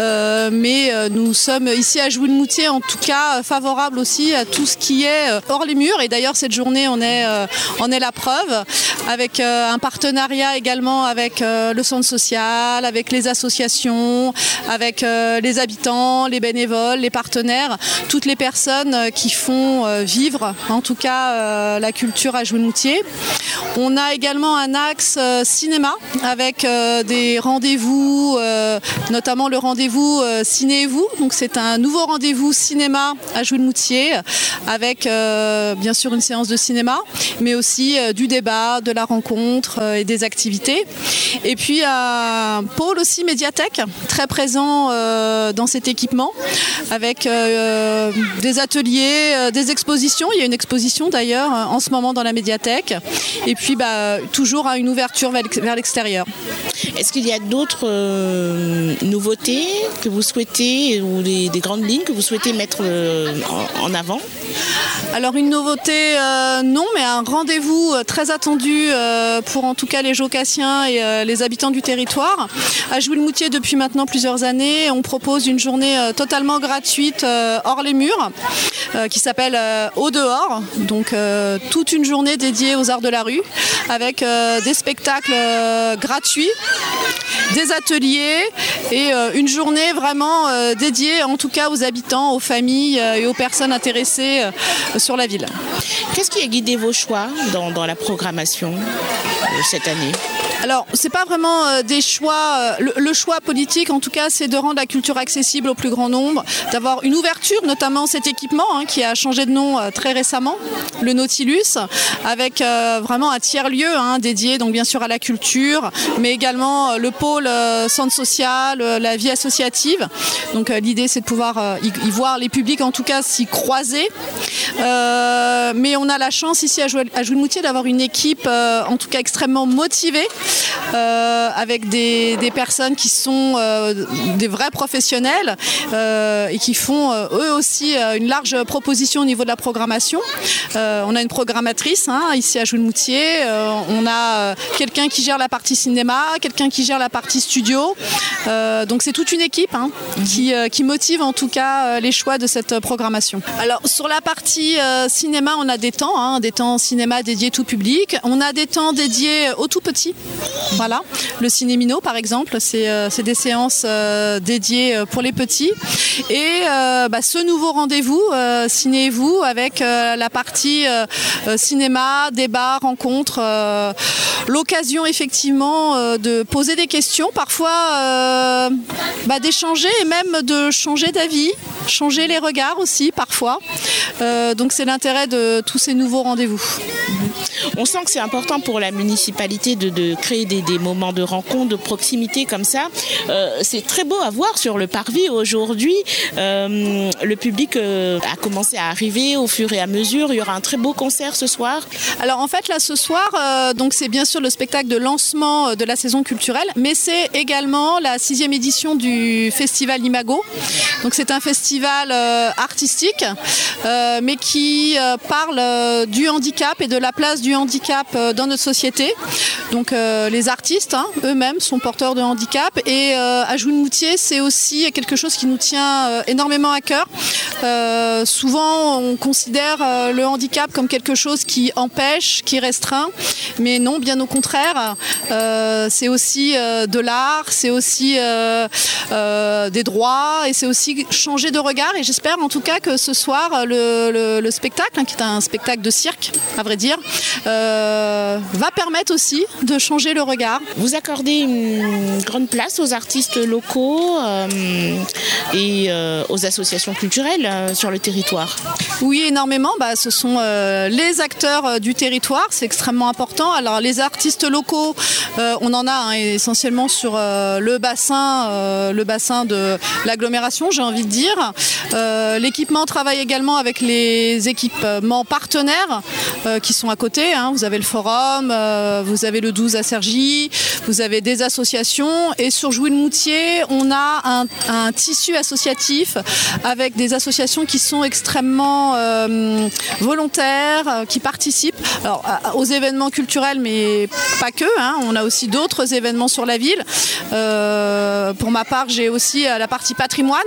mais nous sommes ici à Jouy-le-Moutier, en tout cas, favorables aussi à tout ce qui est hors les murs. Et d'ailleurs, cette journée, on est la preuve, avec un partenariat également avec le centre social, avec les associations, avec les habitants, les bénévoles, les partenaires, toutes les personnes qui font vivre en tout cas la culture à Jouy-le-Moutier. On a également un axe cinéma avec des rendez-vous, notamment le rendez-vous Ciné et vous. Donc c'est un nouveau rendez-vous cinéma à Jouy-le-Moutier avec bien sûr une séance de cinéma, mais aussi du débat, de la rencontre et des activités. Et puis un pôle aussi médiathèque très présent dans cet équipement avec des ateliers, des expositions. Il y a une exposition d'ailleurs en ce moment dans la médiathèque. Et puis toujours une ouverture vers l'extérieur. Est-ce qu'il y a d'autres nouveautés que vous souhaitez ou des grandes lignes que vous souhaitez mettre en avant ? Alors une nouveauté, non, mais un rendez-vous très attendu pour en tout cas les Jocassiens et les habitants du territoire. À Jouy-le-Moutier, depuis maintenant plusieurs années, on propose une journée totalement gratuite hors les murs qui s'appelle Au dehors. Donc toute une journée dédiée aux arts de la rue avec des spectacles gratuits, des ateliers et une journée vraiment dédiée en tout cas aux habitants, aux familles et aux personnes intéressées sur la ville. Qu'est-ce qui a guidé vos choix dans la programmation cette année ? Alors, c'est pas vraiment des choix. Le choix politique, en tout cas, c'est de rendre la culture accessible au plus grand nombre, d'avoir une ouverture, notamment cet équipement qui a changé de nom très récemment, le Nautilus, avec vraiment un tiers-lieu dédié, donc bien sûr à la culture, mais également le pôle centre social, la vie associative. Donc l'idée, c'est de pouvoir y voir les publics, en tout cas, s'y croiser. Mais on a la chance ici à Jouy-le-Moutier d'avoir une équipe, en tout cas extrêmement motivée. Avec des personnes qui sont des vrais professionnels et qui font eux aussi une large proposition au niveau de la programmation. On a une programmatrice ici à Jouy-le-Moutier, on a quelqu'un qui gère la partie cinéma, quelqu'un qui gère la partie studio, donc c'est toute une équipe qui motive en tout cas les choix de cette programmation. Alors sur la partie cinéma, on a des temps cinéma dédiés tout public, on a des temps dédiés aux tout petits. Voilà, le cinémino par exemple, c'est des séances dédiées pour les petits. Et ce nouveau rendez-vous, Ciné et vous, avec la partie cinéma, débat, rencontre, l'occasion effectivement de poser des questions, parfois d'échanger et même de changer d'avis, changer les regards aussi parfois. Donc c'est l'intérêt de tous ces nouveaux rendez-vous. On sent que c'est important pour la municipalité de créer des moments de rencontre, de proximité comme ça. C'est très beau à voir sur le parvis aujourd'hui. Le public a commencé à arriver au fur et à mesure. Il y aura un très beau concert ce soir. Alors en fait là ce soir, donc c'est bien sûr le spectacle de lancement de la saison culturelle, mais c'est également la 6e édition du festival Imago. Donc c'est un festival artistique, mais qui parle du handicap et de la place du du handicap dans notre société. Donc les artistes eux-mêmes sont porteurs de handicap et à Jouy-le-Moutier, c'est aussi quelque chose qui nous tient énormément à cœur. Souvent, on considère le handicap comme quelque chose qui empêche, qui restreint, mais non, bien au contraire. C'est aussi de l'art, c'est aussi des droits et c'est aussi changer de regard. Et j'espère en tout cas que ce soir, le spectacle, qui est un spectacle de cirque, à vrai dire, va permettre aussi de changer le regard. Vous accordez une grande place aux artistes locaux et aux associations culturelles sur le territoire. Oui, énormément. Ce sont les acteurs du territoire, c'est extrêmement important. Alors les artistes locaux, on en a essentiellement sur le bassin de l'agglomération, j'ai envie de dire. L'équipement travaille également avec les équipements partenaires qui sont à côté. Vous avez le forum, vous avez le 12 à Cergy, vous avez des associations. Et sur Jouy-le-Moutier, on a un tissu associatif avec des associations qui sont extrêmement volontaires, qui participent aux événements culturels, mais pas que. On a aussi d'autres événements sur la ville. Pour ma part, j'ai aussi la partie patrimoine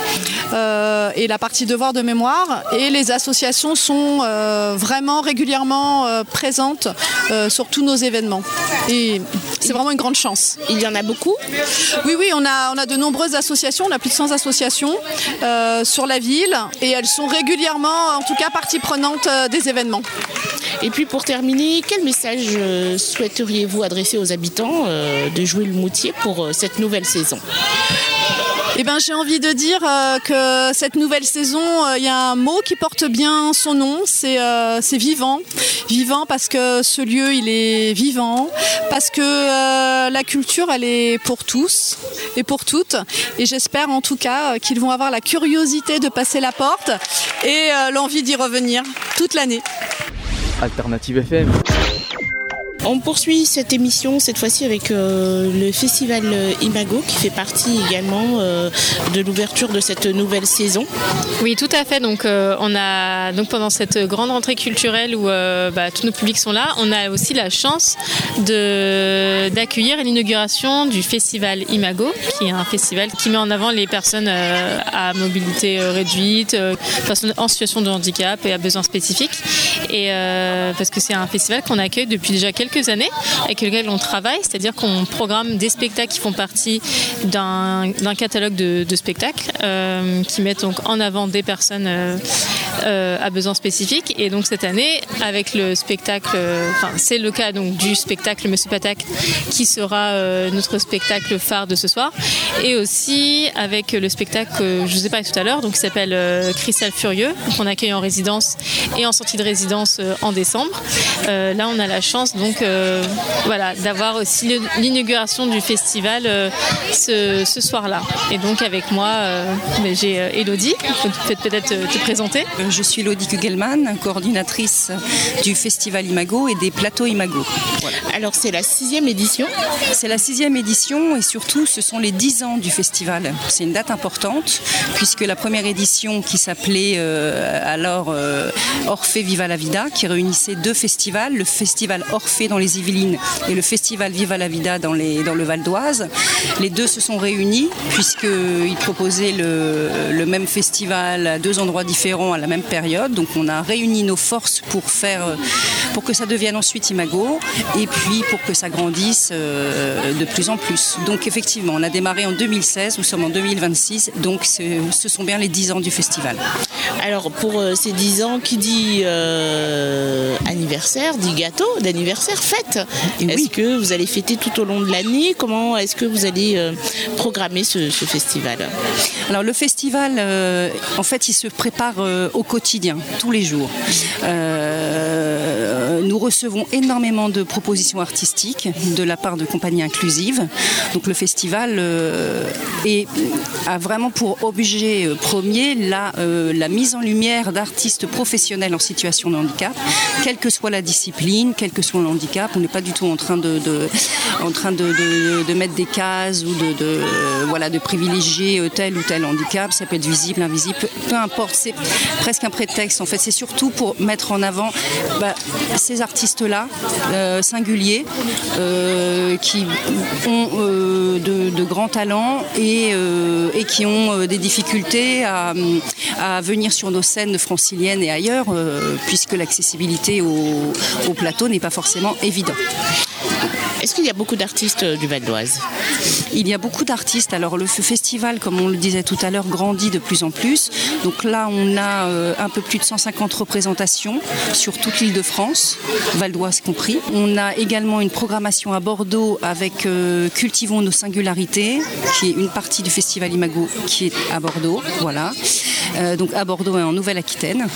et la partie devoir de mémoire. Et les associations sont vraiment régulièrement présentes sur tous nos événements. Et c'est vraiment une grande chance. Il y en a beaucoup ? Oui, on a de nombreuses associations. On a plus de 100 associations sur la ville et elles sont régulièrement, en tout cas, partie prenante des événements. Et puis pour terminer, quel message souhaiteriez-vous adresser aux habitants de Jouy-le-Moutier pour cette nouvelle saison ? J'ai envie de dire que cette nouvelle saison, il y a un mot qui porte bien son nom, c'est vivant. Vivant parce que ce lieu, il est vivant, parce que la culture, elle est pour tous et pour toutes. Et j'espère en tout cas qu'ils vont avoir la curiosité de passer la porte et l'envie d'y revenir toute l'année. Alternative FM. On poursuit cette émission cette fois-ci avec le festival Imago qui fait partie également de l'ouverture de cette nouvelle saison. Oui, tout à fait. Donc on a pendant cette grande rentrée culturelle où tous nos publics sont là, on a aussi la chance d'accueillir l'inauguration du festival Imago, qui est un festival qui met en avant les personnes à mobilité réduite, personnes en situation de handicap et à besoins spécifiques. Et parce que c'est un festival qu'on accueille depuis déjà quelques années, avec lequel on travaille, c'est-à-dire qu'on programme des spectacles qui font partie d'un catalogue de spectacles qui mettent donc en avant des personnes à besoins spécifiques. Et donc cette année, avec le spectacle, c'est le cas donc du spectacle Monsieur Patak qui sera notre spectacle phare de ce soir, et aussi avec le spectacle que je vous ai parlé tout à l'heure, donc qui s'appelle Cristal Furieux, qu'on accueille en résidence et en sortie de résidence en décembre. Là, on a la chance donc d'avoir aussi l'inauguration du festival ce soir-là. Et donc avec moi, j'ai Elodie, tu peux peut-être te présenter. Je suis Elodie Kugelman, coordinatrice du festival Imago et des plateaux Imago. Voilà. Alors c'est la 6e édition ? C'est la 6e édition et surtout ce sont les 10 ans du festival. C'est une date importante puisque la première édition qui s'appelait Orphée Viva la Vida, qui réunissait deux festivals, le festival Orphée dans les Yvelines et le festival Viva la Vida dans le Val d'Oise. Les deux se sont réunis puisqu'ils proposaient le même festival à deux endroits différents à la même période. Donc on a réuni nos forces pour que ça devienne ensuite Imago et puis pour que ça grandisse de plus en plus. Donc effectivement, on a démarré en 2016, nous sommes en 2026, donc ce sont bien les 10 ans du festival. Alors pour ces 10 ans, qui dit anniversaire, dit gâteau d'anniversaire, fête. Est-ce que vous allez fêter tout au long de l'année ? Comment est-ce que vous allez programmer ce festival ? Alors le festival, en fait, il se prépare au quotidien, tous les jours. Nous recevons énormément de propositions artistiques de la part de compagnies inclusives. Donc le festival a vraiment pour objet premier la mise en lumière d'artistes professionnels en situation de handicap, quelle que soit la discipline, quel que soit le handicap. On n'est pas du tout en train de mettre des cases ou de privilégier tel ou tel handicap. Ça peut être visible, invisible, peu importe. C'est presque un prétexte. En fait, c'est surtout pour mettre en avant ces artistes-là, singuliers, qui ont de grands talents et qui ont des difficultés à venir sur nos scènes franciliennes et ailleurs, puisque l'accessibilité au plateau n'est pas forcément évident. Est-ce qu'il y a beaucoup d'artistes du Val d'Oise ? Il y a beaucoup d'artistes. Alors le festival, comme on le disait tout à l'heure, grandit de plus en plus. Donc là, on a un peu plus de 150 représentations sur toute l'île de France, Val d'Oise compris. On a également une programmation à Bordeaux avec Cultivons nos singularités, qui est une partie du festival Imago qui est à Bordeaux. Voilà. Donc à Bordeaux et en Nouvelle-Aquitaine.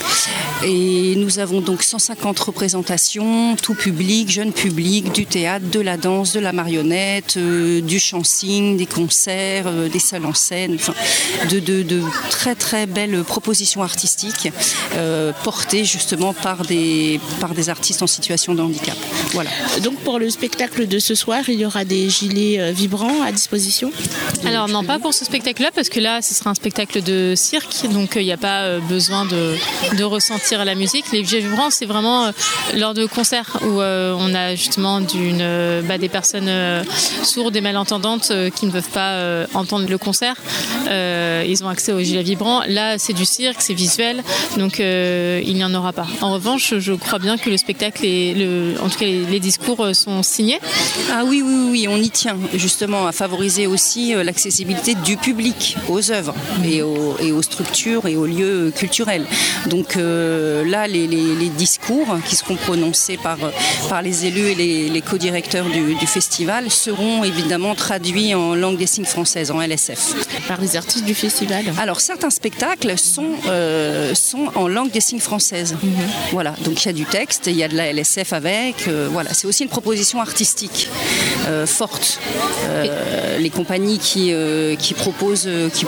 Et nous avons donc 150 représentations, tout public, jeune public, du théâtre, de la danse, de la marionnette, du chansigne, des concerts, des salles en scène, enfin, de très très belles propositions artistiques portées justement par des artistes en situation de handicap. Voilà. Donc pour le spectacle de ce soir, il y aura des gilets vibrants à disposition ? Alors non, pas pour ce spectacle-là, parce que là, ce sera un spectacle de cirque, donc il n'y a pas besoin de ressentir la musique. Les gilets vibrants, c'est vraiment lors de concerts où on a justement des personnes sourdes et malentendantes qui ne peuvent pas entendre le concert. Ils ont accès aux gilets vibrants. Là, c'est du cirque, c'est visuel, donc il n'y en aura pas. En revanche, je crois bien que le spectacle en tout cas les discours sont signés. Ah oui, on y tient justement à favoriser aussi l'accessibilité du public aux œuvres et aux structures et aux lieux culturels. Donc là, les discours qui seront prononcés par les élus et les co-directeurs du festival seront évidemment traduits en langue des signes française, en LSF. Par les artistes du festival ? Alors, certains spectacles sont en langue des signes française. Voilà, donc il y a du texte, il y a de la LSF avec. Voilà, c'est aussi une proposition artistique forte. Les compagnies qui proposent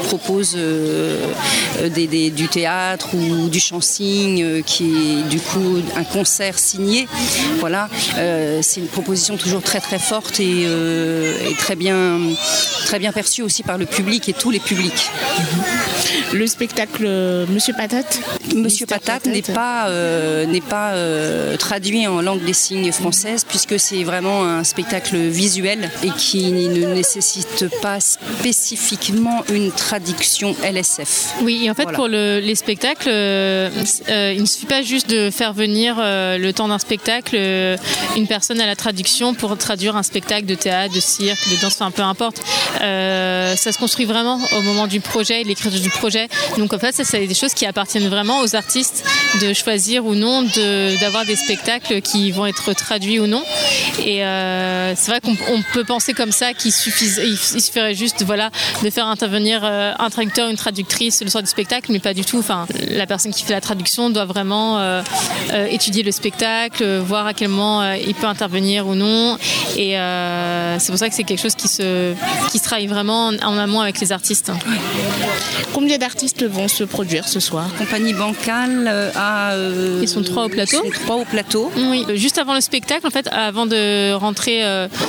du théâtre ou du chansigne, qui est du coup un concert signé. Voilà, c'est une proposition toujours très très forte et très bien perçue aussi par le public et tous les publics. Le spectacle Monsieur Patate ? Monsieur Patate n'est pas traduit en langue des signes française, puisque c'est vraiment un spectacle visuel et qui ne nécessite pas spécifiquement une traduction LSF. Oui, et en fait, voilà. Pour les spectacles, il ne suffit pas juste de faire venir le temps d'un spectacle une personne à la traduction pour traduire un spectacle de théâtre, de cirque, de danse, enfin peu importe. Ça se construit vraiment au moment du projet, de l'écriture du projet. Donc en fait, ça c'est des choses qui appartiennent vraiment aux artistes de choisir ou non d'avoir des spectacles qui vont être traduits ou non. Et c'est vrai qu'on peut penser comme ça il suffirait juste de faire intervenir un traducteur, une traductrice le soir du spectacle, mais pas du tout. Enfin, la personne qui fait la traduction doit vraiment étudier le spectacle, voir à quel moment il peut intervenir ou non. Et c'est pour ça que c'est quelque chose qui se travaille vraiment en amont avec les artistes. Combien d'artistes vont se produire ce soir ? Compagnie Bancal Ils sont 3 au plateau. Ils sont 3 au plateau. Oui, juste avant le spectacle, en fait, avant de rentrer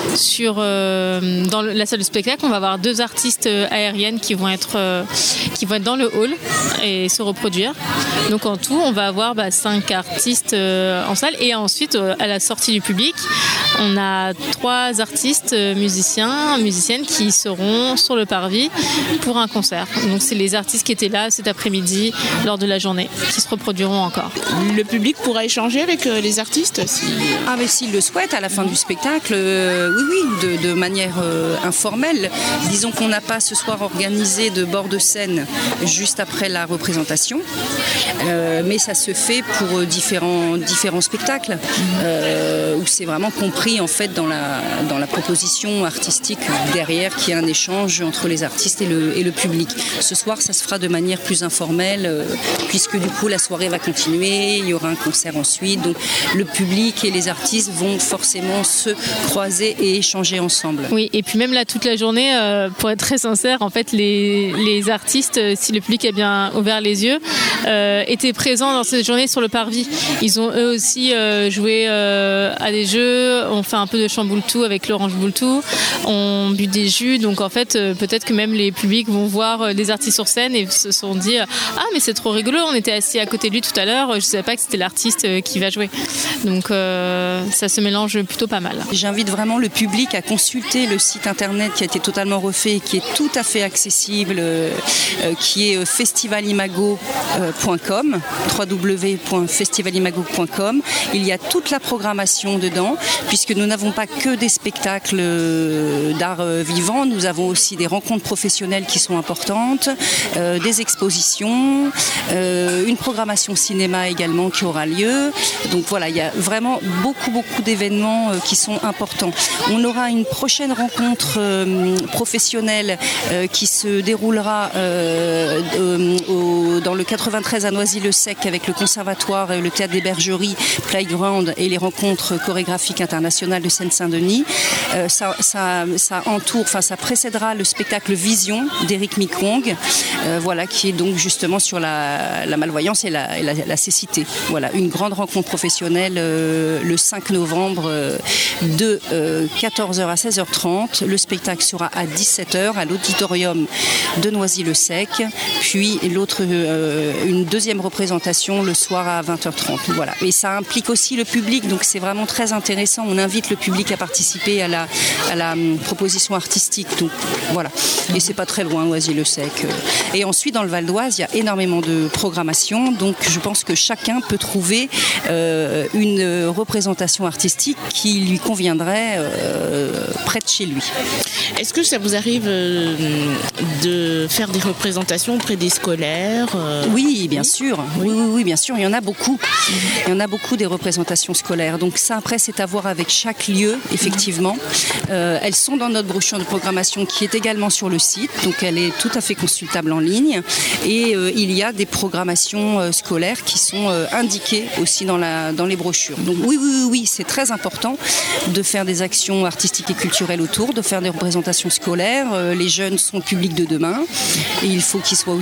dans la salle de spectacle, on va avoir 2 artistes aériennes qui vont être dans le hall et se reproduire. Donc en tout, on va avoir 5 artistes en salle, et ensuite à la sortie du public, on a 3 artistes musiciennes qui seront sur le parvis pour un concert. Donc c'est les artistes qui étaient là cet après-midi lors de la journée qui se reproduiront encore. Le public pourra échanger avec les artistes mais s'ils le souhaitent à la fin du spectacle, oui, de manière informelle. Disons qu'on n'a pas ce soir organisé de bord de scène juste après la représentation, mais ça se fait pour différents spectacles où c'est vraiment compris en fait dans la proposition artistique derrière, qu'il y a un échange entre les artistes et le public. Ce soir, ça se fera de manière plus informelle puisque du coup la soirée va continuer, il y aura un concert ensuite, donc le public et les artistes vont forcément se croiser et échanger ensemble. Oui, et puis même là toute la journée, pour être très sincère, en fait les artistes, si le public a bien ouvert les yeux, étaient présents dans cette journée sur le parvis. Ils ont eux aussi joué à des jeux, on fait un peu de chamboule-tout avec l'orange boule-tout, on bu des jus, donc en fait peut-être que même les publics vont voir des artistes sur scène et se sont dit mais c'est trop rigolo, on était assis à côté de lui tout tout à l'heure, je ne savais pas que c'était l'artiste qui va jouer. Donc ça se mélange plutôt pas mal. J'invite vraiment le public à consulter le site internet qui a été totalement refait, qui est tout à fait accessible, qui est festivalimago.com, www.festivalimago.com. Il y a toute la programmation dedans, puisque nous n'avons pas que des spectacles d'art vivant, nous avons aussi des rencontres professionnelles qui sont importantes, des expositions, une programmation cinéma également qui aura lieu. Donc voilà, il y a vraiment beaucoup d'événements qui sont importants. On aura une prochaine rencontre professionnelle qui se déroulera dans le 93 à Noisy-le-Sec avec le Conservatoire et le Théâtre des Bergeries, Playground et les rencontres chorégraphiques internationales de Seine-Saint-Denis. Ça précédera le spectacle Vision d'Éric Micong, qui est donc justement sur la malvoyance et la cécité. Voilà, une grande rencontre professionnelle le 5 novembre de 14h à 16h30. Le spectacle sera à 17h à l'auditorium de Noisy-le-Sec, puis une deuxième représentation le soir à 20h30. Voilà. Et ça implique aussi le public, donc c'est vraiment très intéressant. On invite le public à participer à la proposition artistique. Donc voilà. Et c'est pas très loin, Noisy-le-Sec. Et ensuite, dans le Val d'Oise, il y a énormément de programmation. Donc je pense que chacun peut trouver une représentation artistique qui lui conviendrait près de chez lui. Est-ce que ça vous arrive de faire des représentations auprès des scolaires Oui, bien sûr. Oui, bien sûr. Il y en a beaucoup. Il y en a beaucoup des représentations scolaires. Donc ça, après, c'est à voir avec chaque lieu, effectivement. Elles sont dans notre brochure de programmation qui est également sur le site. Donc elle est tout à fait consultable en ligne. Et il y a des programmations scolaires qui sont indiquées aussi dans les brochures. Donc oui, c'est très important de faire des actions artistiques et culturelles autour, de faire des représentations scolaires. Les jeunes sont le public de demain et il faut qu'ils soient